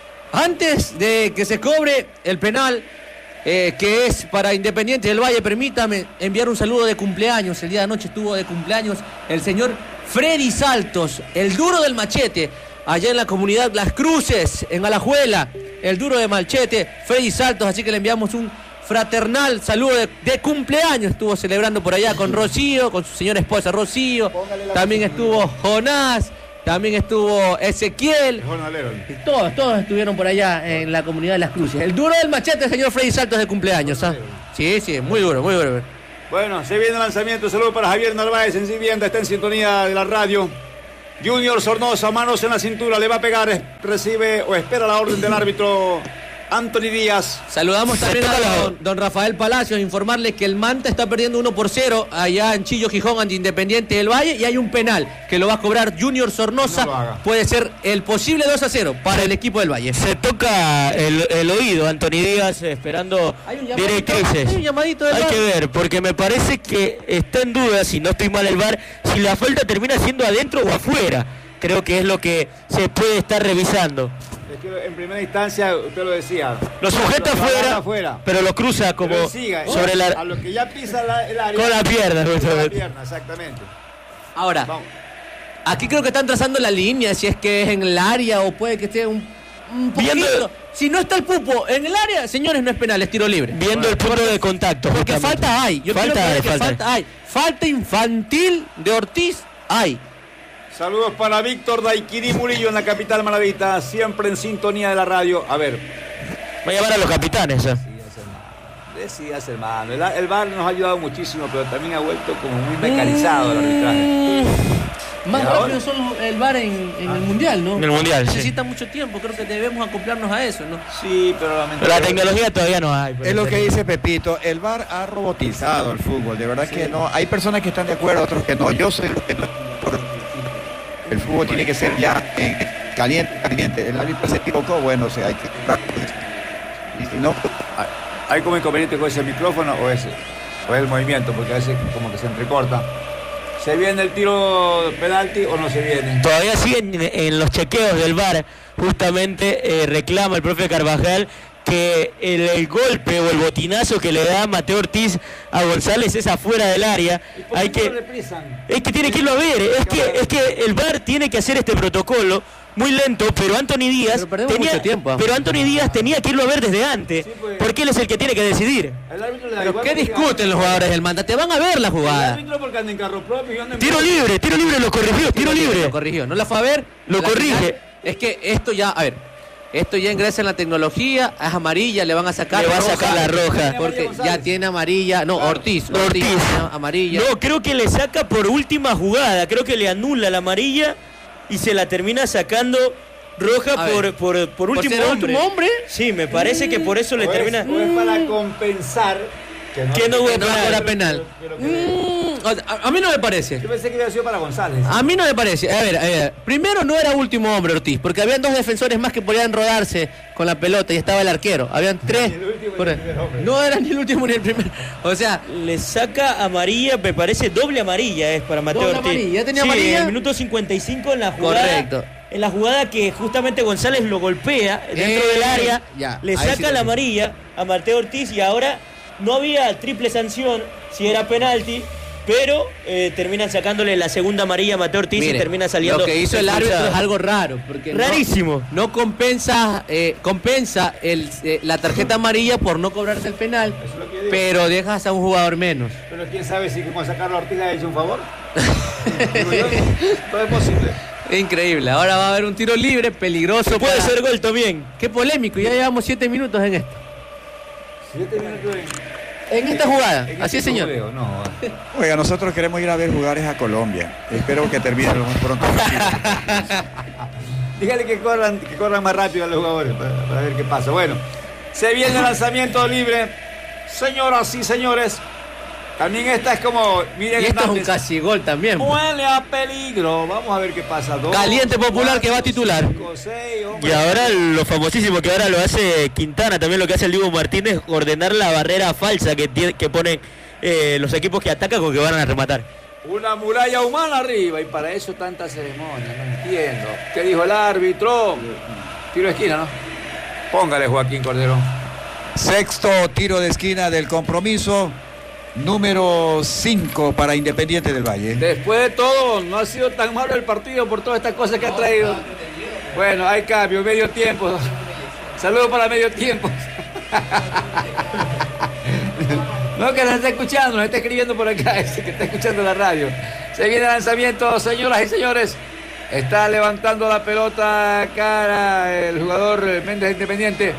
Antes de que se cobre el penal, eh, que es para Independiente del Valle, permítame enviar un saludo de cumpleaños. El día de anoche estuvo de cumpleaños el señor Freddy Saltos, el duro del machete, allá en la comunidad Las Cruces, en Alajuela, el duro de machete, Freddy Saltos, así que le enviamos un fraternal saludo de, de cumpleaños. Estuvo celebrando por allá con Rocío, con su señora esposa Rocío. También estuvo Jonás, también estuvo Ezequiel. Todos, todos estuvieron por allá en la comunidad de Las Cruces. El duro del machete, el señor Freddy Saltos de cumpleaños. ¿Ah? Sí, sí, muy duro, muy duro. Bueno, se viene el lanzamiento. Saludos para Javier Narváez en vivienda, está en sintonía de la radio. Junior Sornosa, manos en la cintura, le va a pegar, recibe o espera la orden del árbitro Anthony Díaz. Saludamos también a don, don Rafael Palacios, informarles que el Manta está perdiendo uno por cero allá en Chillo, Gijón, ante Independiente del Valle, y hay un penal que lo va a cobrar Junior Sornosa. No puede ser el posible dos a cero para el equipo del Valle. Se toca el, el oído Anthony Díaz esperando directrices. Hay un llamadito del Hay V A R. que ver, porque me parece que está en duda, si no estoy mal el V A R, si la falta termina siendo adentro o afuera. Creo que es lo que se puede estar revisando. Es que en primera instancia, usted lo decía. Lo sujeta lo, afuera, lo afuera, pero lo cruza como pero siga, sobre la... A lo que ya pisa la, el área. Con la pierna. Con la pierna, exactamente. Ahora, Vamos. aquí creo que están trazando la línea, si es que es en el área o puede que esté un, un poquito. Viendo, si no está el pupo en el área, señores, no es penal, es tiro libre. Viendo bueno, el punto de contacto. Porque justamente. falta hay. Yo falta, hay, que falta. falta hay. Falta infantil de Ortiz hay. Saludos para Víctor Daiquiri Murillo en la capital maravita, siempre en sintonía de la radio. A ver. Va a llamar a los capitanes. ¿eh? Decías, hermano. El, el V A R nos ha ayudado muchísimo, pero también ha vuelto como muy mecanizado el arbitraje. Más rápido son el V A R en, en ah, el Mundial, ¿no? En el Mundial, Necesita sí. mucho tiempo, creo que debemos acoplarnos a eso, ¿no? Sí, pero la, pero la tecnología todavía no hay. Es lo que dice Pepito, el V A R ha robotizado el fútbol, de verdad sí. que no. Hay personas que están de acuerdo, otros que no. Yo soy que no. El fútbol tiene que ser ya en caliente, caliente. El árbitro se equivocó, bueno, o sea, hay que... Y si no... ¿Hay como inconveniente con ese micrófono o ese? O es el movimiento, porque a veces como que se entrecorta. ¿Se viene el tiro penalti o no se viene? Todavía siguen en, en los chequeos del V A R. Justamente eh, reclama el profe Carvajal que el, el golpe o el botinazo que le da Mateo Ortiz a González es afuera del área. Hay que, es que tiene que irlo a ver. Es que, es que el V A R tiene que hacer este protocolo muy lento, pero Anthony Díaz pero tenía, mucho tiempo. pero Anthony Díaz tenía que irlo a ver desde antes, sí, pues, porque él es el que tiene que decidir. ¿Pero qué discuten los jugadores del Manta? Te van a ver la jugada. Tiro libre, tiro libre, lo corrigió, tiro libre. Lo corrigió, no la fue a ver. Lo corrige. Final, es que esto ya, a ver, esto ya ingresa en la tecnología, es amarilla, le van a sacar le va a sacar la roja. Porque ya tiene amarilla, no, Ortiz, Ortiz, Ortiz. amarilla. No, creo que le saca por última jugada, creo que le anula la amarilla y se la termina sacando roja por, por, por último ¿por hombre. último hombre. Sí, me parece mm, que por eso le o termina. Es, o es para compensar que no, que no, que no era penal. Pero, pero mm, a, a mí no me parece. Yo pensé que había sido para González. A mí no me parece. A ver, a ver, primero no era último hombre Ortiz, porque habían dos defensores más que podían rodarse con la pelota y estaba el arquero. Habían tres. Por, no era ni el último ni el primero. O sea, le saca amarilla, me parece doble amarilla es para Mateo Ortiz. Amarilla, ¿ya tenía sí, amarilla? En el minuto cincuenta y cinco en la jugada. Correcto. En la jugada que justamente González lo golpea dentro eh, del área, ya, le saca sí la amarilla a Mateo Ortiz y ahora no había triple sanción si era penalti, pero eh, terminan sacándole la segunda amarilla a Mateo Ortiz. Mire, y termina saliendo. Lo que hizo el árbitro es algo raro, porque rarísimo. No, no compensa, eh, compensa el, eh, la tarjeta amarilla por no cobrarse el penal, es pero dejas a un jugador menos. Pero quién sabe si como sacarlo a Ortiz le ha hecho un favor. Todo es posible. Increíble, ahora va a haber un tiro libre, peligroso. Puede para... ser gol también. Qué polémico, ya llevamos siete minutos en esto. Siete minutos en... En esta jugada, en así este es, señor. Video, no. Oiga, nosotros queremos ir a ver jugadores a Colombia. Espero que termine lo más pronto posible. Dígale que corran, que corran más rápido a los jugadores para, para ver qué pasa. Bueno, se viene el lanzamiento libre. Señoras y señores, también esta es como... Miren, y esto es un casi gol también. Huele a peligro. Vamos a ver qué pasa. Dos, Caliente Popular cuatro, que va a titular. Cinco, seis, y ahora lo famosísimo que ahora lo hace Quintana, también lo que hace el Diego Martínez, ordenar la barrera falsa que, tiene, que ponen eh, los equipos que atacan con que van a rematar. Una muralla humana arriba y para eso tanta ceremonia. No entiendo. ¿Qué dijo el árbitro? Tiro de esquina, ¿no? Póngale, Joaquín Cordero. Sexto tiro de esquina del compromiso. Número cinco para Independiente del Valle. Después de todo, no ha sido tan malo el partido por todas estas cosas que ha traído. Bueno, hay cambio, medio tiempo. Saludos para medio tiempo. No, que nos está escuchando, nos está escribiendo por acá, ese que está escuchando la radio. Se viene el lanzamiento, señoras y señores. Está levantando la pelota cara el jugador Méndez Independiente.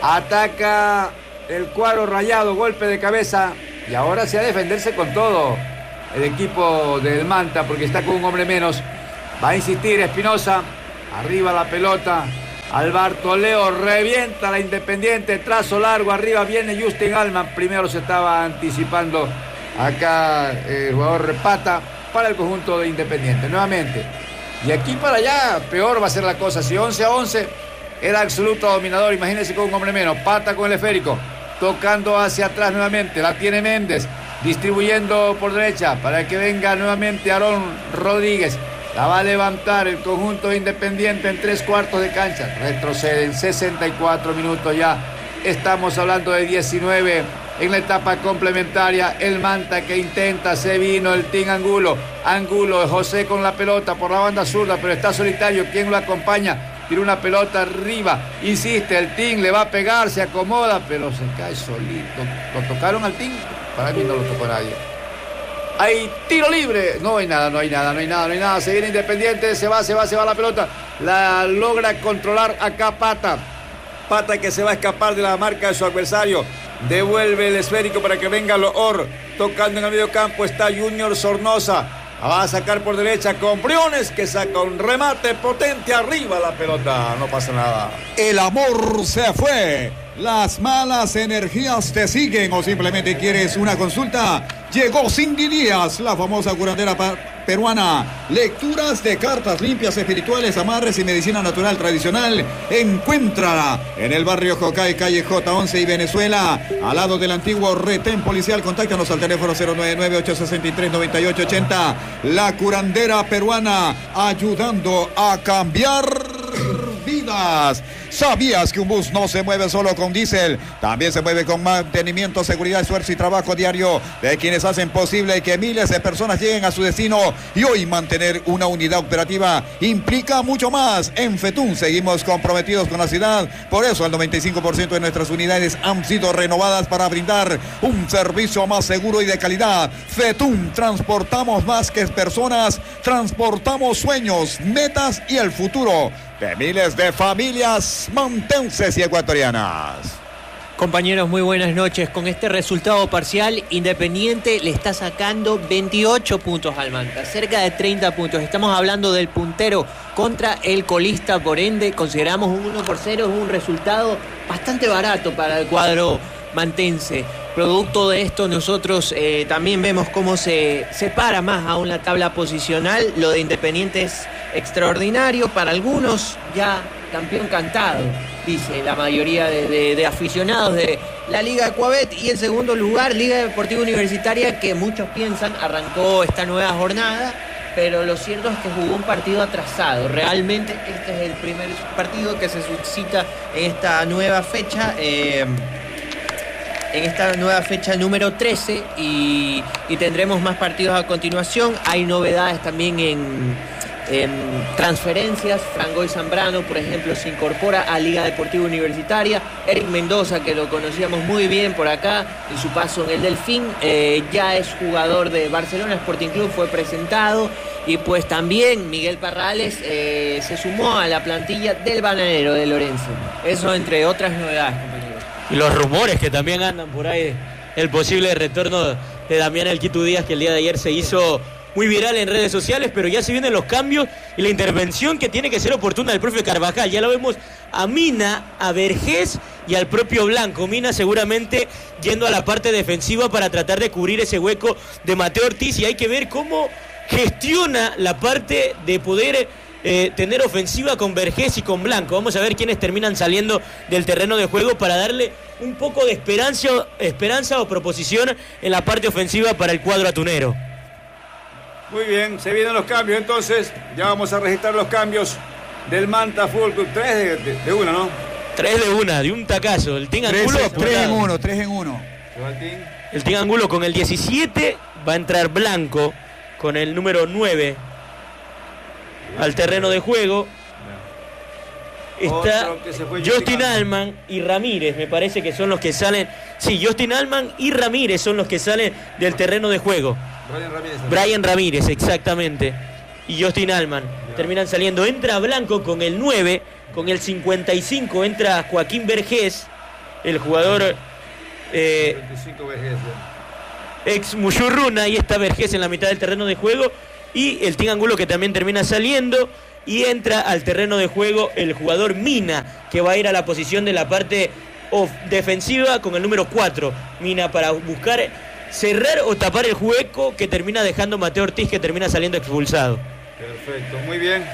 Ataca el cuadro rayado, golpe de cabeza. Y ahora se ha a defenderse con todo el equipo del Manta, porque está con un hombre menos. Va a insistir Espinosa. Arriba la pelota. Alberto Leo revienta la Independiente. Trazo largo. Arriba viene Justin Alman. Primero se estaba anticipando acá el jugador Pata para el conjunto de Independiente. Nuevamente. Y aquí para allá peor va a ser la cosa. Si once a once era absoluto dominador. Imagínense con un hombre menos. Pata con el esférico. Tocando hacia atrás nuevamente. La tiene Méndez. Distribuyendo por derecha para que venga nuevamente Aarón Rodríguez. La va a levantar el conjunto Independiente en tres cuartos de cancha. Retroceden sesenta y cuatro minutos ya. Estamos hablando de diecinueve en la etapa complementaria. El Manta que intenta, se vino el Team Angulo. Angulo, José con la pelota por la banda zurda, pero está solitario. ¿Quién lo acompaña? Tira una pelota arriba. Insiste, el Team le va a pegar, se acomoda, pero se cae solito. ¿Lo tocaron al Team? Para mí no lo tocó nadie. Hay tiro libre. No hay nada, no hay nada, no hay nada, no hay nada. Se viene Independiente, se va, se va, se va la pelota. La logra controlar acá Pata. Pata que se va a escapar de la marca de su adversario. Devuelve el esférico para que venga Loor. Tocando en el medio campo está Junior Sornosa. La va a sacar por derecha con Briones, que saca un remate potente arriba la pelota. No pasa nada. El amor se fue. Las malas energías te siguen, o simplemente quieres una consulta. Llegó Cindy Díaz, la famosa curandera peruana. Lecturas de cartas limpias, espirituales, amarres y medicina natural tradicional. Encuéntrala en el barrio Jocay, calle J once y Venezuela, al lado del antiguo retén policial. Contáctanos al teléfono cero nueve nueve, ocho seis tres, nueve ocho ocho cero. La curandera peruana, ayudando a cambiar vidas. ¿Sabías que un bus no se mueve solo con diésel? También se mueve con mantenimiento, seguridad, esfuerzo y trabajo diario de quienes hacen posible que miles de personas lleguen a su destino. Y hoy mantener una unidad operativa implica mucho más. En FETUN seguimos comprometidos con la ciudad. Por eso el noventa y cinco por ciento de nuestras unidades han sido renovadas para brindar un servicio más seguro y de calidad. FETUN, transportamos más que personas, transportamos sueños, metas y el futuro de miles de familias mantenses y ecuatorianas. Compañeros, muy buenas noches. Con este resultado parcial, Independiente le está sacando veintiocho puntos al Manta, cerca de treinta puntos. Estamos hablando del puntero contra el colista, por ende consideramos un uno por cero, es un resultado bastante barato para el cuadro mantense. Producto de esto, nosotros eh, también vemos cómo se separa más aún la tabla posicional. Lo de Independiente es extraordinario para algunos, ya campeón cantado, dice la mayoría de, de, de aficionados de la Liga Ecuabet. Y en segundo lugar, Liga Deportiva Universitaria, que muchos piensan arrancó esta nueva jornada, pero lo cierto es que jugó un partido atrasado. Realmente este es el primer partido que se suscita en esta nueva fecha. Eh, en esta nueva fecha número trece y, y tendremos más partidos a continuación. Hay novedades también en, en transferencias. Frangoy Zambrano, por ejemplo, se incorpora a Liga Deportiva Universitaria. Eric Mendoza, que lo conocíamos muy bien por acá en su paso en el Delfín, eh, ya es jugador de Barcelona Sporting Club, fue presentado. Y pues también Miguel Parrales eh, se sumó a la plantilla del Bananero de Lorenzo. Eso entre otras novedades, compañeros. Y los rumores que también andan por ahí, el posible retorno de Damián El Quito Díaz, que el día de ayer se hizo muy viral en redes sociales, pero ya se vienen los cambios y la intervención que tiene que ser oportuna del profe Carvajal. Ya lo vemos a Mina, a Vergés y al propio Blanco. Mina seguramente yendo a la parte defensiva para tratar de cubrir ese hueco de Mateo Ortiz, y hay que ver cómo gestiona la parte de poder Eh, tener ofensiva con Vergés y con Blanco. Vamos a ver quiénes terminan saliendo del terreno de juego para darle un poco de esperanza, esperanza o proposición en la parte ofensiva para el cuadro atunero. Muy bien, se vienen los cambios entonces. Ya vamos a registrar los cambios del Manta Fútbol Club. Tres de, de, de una, ¿no? Tres de una, de un tacazo. El Team Angulo. Tres en uno, tres en uno. El Team Angulo con el diecisiete, va a entrar Blanco con el número nueve al terreno de juego. Está Justin, Justin Allman y Ramírez, me parece que son los que salen. Sí, Justin Allman y Ramírez son los que salen del terreno de juego. Brian Ramírez. Brian Ramírez, exactamente. Y Justin Allman. Ya. Terminan saliendo. Entra Blanco con el nueve, con el cincuenta y cinco entra Joaquín Vergés, el jugador eh, veinticinco Vergés, ex Muyurruna, y está Vergés en la mitad del terreno de juego. Y el Team Angulo que también termina saliendo. Y entra al terreno de juego el jugador Mina, que va a ir a la posición de la parte of- defensiva con el número cuatro. Mina para buscar cerrar o tapar el hueco que termina dejando Mateo Ortiz, que termina saliendo expulsado. Perfecto, muy bien.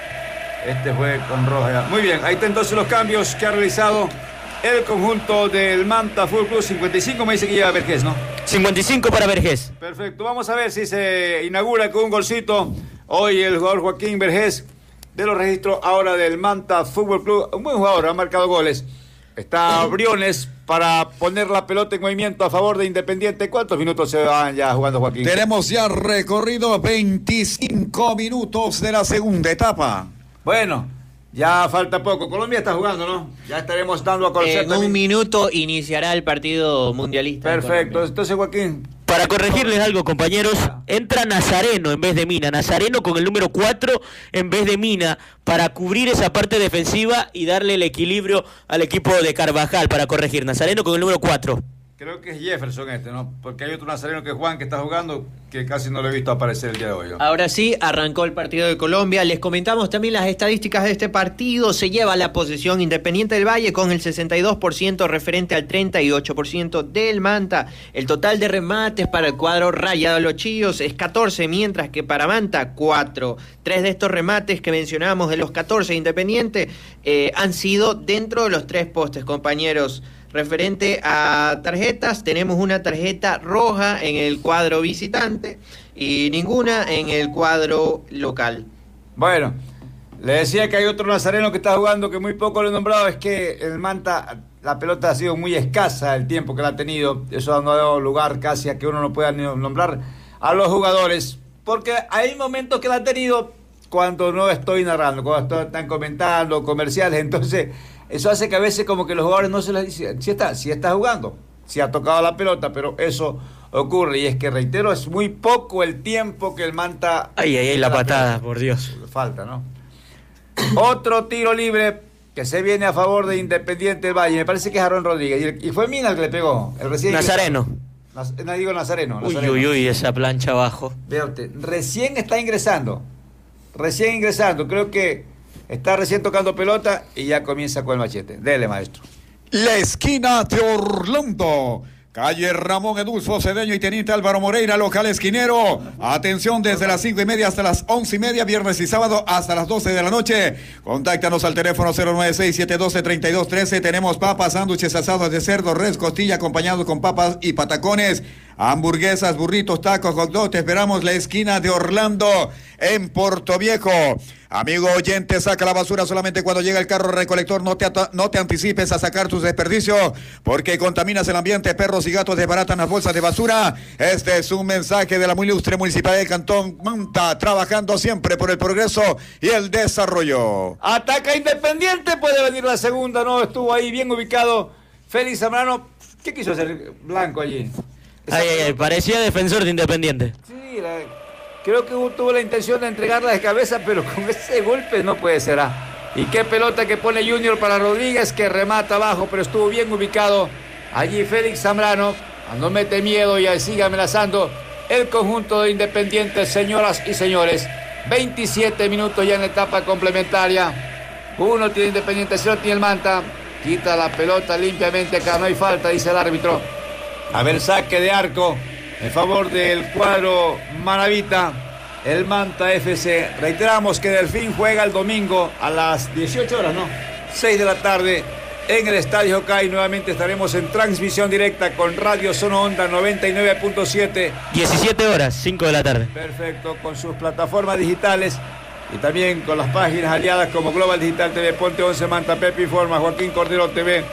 Este fue con roja ya. Muy bien, ahí están entonces los cambios que ha realizado el conjunto del Manta Fútbol Club. cincuenta y cinco me dice que lleva Vergés, ¿no? cincuenta y cinco para Vergés. Perfecto, vamos a ver si se inaugura con un golcito hoy el jugador Joaquín Vergés, de los registros ahora del Manta Fútbol Club. Un buen jugador, ha marcado goles. Está Briones para poner la pelota en movimiento a favor de Independiente. ¿Cuántos minutos se van ya jugando, Joaquín? Tenemos ya recorrido veinticinco minutos de la segunda etapa. Bueno, ya falta poco. Colombia está jugando, ¿no? Ya estaremos dando a conocer En también. un minuto iniciará el partido mundialista. Perfecto, entonces Joaquín. Para corregirles algo, compañeros, entra Nazareno en vez de Mina. Nazareno con el número cuatro en vez de Mina, para cubrir esa parte defensiva y darle el equilibrio al equipo de Carvajal. Para corregir, Nazareno con el número cuatro. Creo que es Jefferson este, ¿no? Porque hay otro nazareno que es Juan, que está jugando, que casi no lo he visto aparecer el día de hoy, ¿no? Ahora sí, arrancó el partido de Colombia. Les comentamos también las estadísticas de este partido. Se lleva la posesión Independiente del Valle con el sesenta y dos por ciento referente al treinta y ocho por ciento del Manta. El total de remates para el cuadro Rayado de los Chillos es catorce, mientras que para Manta cuatro. Tres de estos remates que mencionábamos de los catorce Independiente eh, han sido dentro de los tres postes, compañeros. Referente a tarjetas, tenemos una tarjeta roja en el cuadro visitante y ninguna en el cuadro local. Bueno, le decía que hay otro nazareno que está jugando, que muy poco lo he nombrado. Es que el Manta, la pelota ha sido muy escasa el tiempo que la ha tenido. Eso no ha dado lugar casi a que uno no pueda ni nombrar a los jugadores, porque hay momentos que la ha tenido cuando no estoy narrando, cuando están comentando comerciales. Entonces eso hace que a veces como que los jugadores no se les dice, si está, si está jugando, si ha tocado la pelota, pero eso ocurre. Y es que, reitero, es muy poco el tiempo que el Manta... Ay, ay, ay, la patada, por Dios. Falta, ¿no? Otro tiro libre que se viene a favor de Independiente del Valle. Me parece que es Aaron Rodríguez. Y, el, y fue Mina el que le pegó. El recién Nazareno. Naz, no digo Nazareno, Nazareno. Uy, uy, uy, esa plancha abajo. Vea usted, recién está ingresando. Recién ingresando. Creo que está recién tocando pelota y ya comienza con el machete. Dele, maestro. La esquina de Orlando. Calle Ramón Edulfo Cedeño y Teniente Álvaro Moreira, local esquinero. Atención, desde las cinco y media hasta las once y media, viernes y sábado hasta las doce de la noche. Contáctanos al teléfono cero nueve seis, siete uno dos, tres dos uno tres. Tenemos papas, sándwiches asados de cerdo, res, costilla, acompañados con papas y patacones. Hamburguesas, burritos, tacos, hot dog. Te esperamos, la esquina de Orlando en Puerto Viejo. Amigo oyente, saca la basura solamente cuando llega el carro recolector. No te, no te anticipes a sacar tus desperdicios, porque contaminas el ambiente. Perros y gatos desbaratan las bolsas de basura. Este es un mensaje de la muy ilustre Municipalidad de Cantón Manta, trabajando siempre por el progreso y el desarrollo. Ataca Independiente, puede venir la segunda, ¿no? Estuvo ahí bien ubicado Félix Zambrano. ¿Qué quiso hacer Blanco allí? Esa Ay, ay, ay, parecía defensor de Independiente. Sí, la, creo que tuvo la intención de entregarla de cabeza, pero con ese golpe no puede ser. Ah. Y qué pelota que pone Junior para Rodríguez, que remata abajo, pero estuvo bien ubicado allí Félix Zambrano. No mete miedo y sigue amenazando el conjunto de Independiente, señoras y señores. veintisiete minutos ya en la etapa complementaria. Uno tiene Independiente, cero tiene el Manta. Quita la pelota limpiamente acá, no hay falta, dice el árbitro. A ver, saque de arco en favor del cuadro Maravita, el Manta F C. Reiteramos que Delfín juega el domingo a las dieciocho horas, ¿no? seis de la tarde en el Estadio Jocay. Nuevamente estaremos en transmisión directa con Radio Zona Onda noventa y nueve punto siete. diecisiete horas, cinco de la tarde. Perfecto, con sus plataformas digitales y también con las páginas aliadas como Global Digital T V, Ponte once, Manta, Pepe Informa, Joaquín Cordero T V,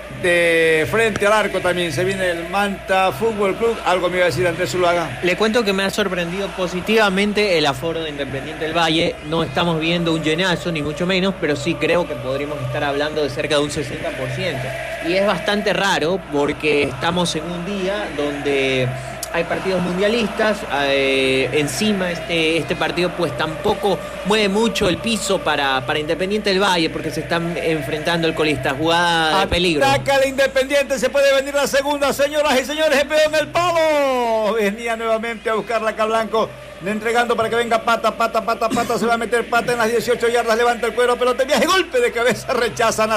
de frente al arco también. Se viene el Manta Fútbol Club. Algo me iba a decir Andrés Zuluaga. Le cuento que me ha sorprendido positivamente el aforo de Independiente del Valle. No estamos viendo un llenazo, ni mucho menos, pero sí creo que podríamos estar hablando de cerca de un sesenta por ciento. Y es bastante raro porque estamos en un día donde hay partidos mundialistas, eh, encima este, este partido pues tampoco mueve mucho el piso para, para Independiente del Valle porque se están enfrentando el colista, jugada de peligro. Ataca el Independiente, se puede venir la segunda, señoras y señores, se pegó en el palo. Venía nuevamente a buscar la Cablanco, entregando para que venga Pata, Pata, Pata, Pata, se va a meter Pata en las dieciocho yardas, levanta el cuero, pelota, viaje, golpe de cabeza, rechaza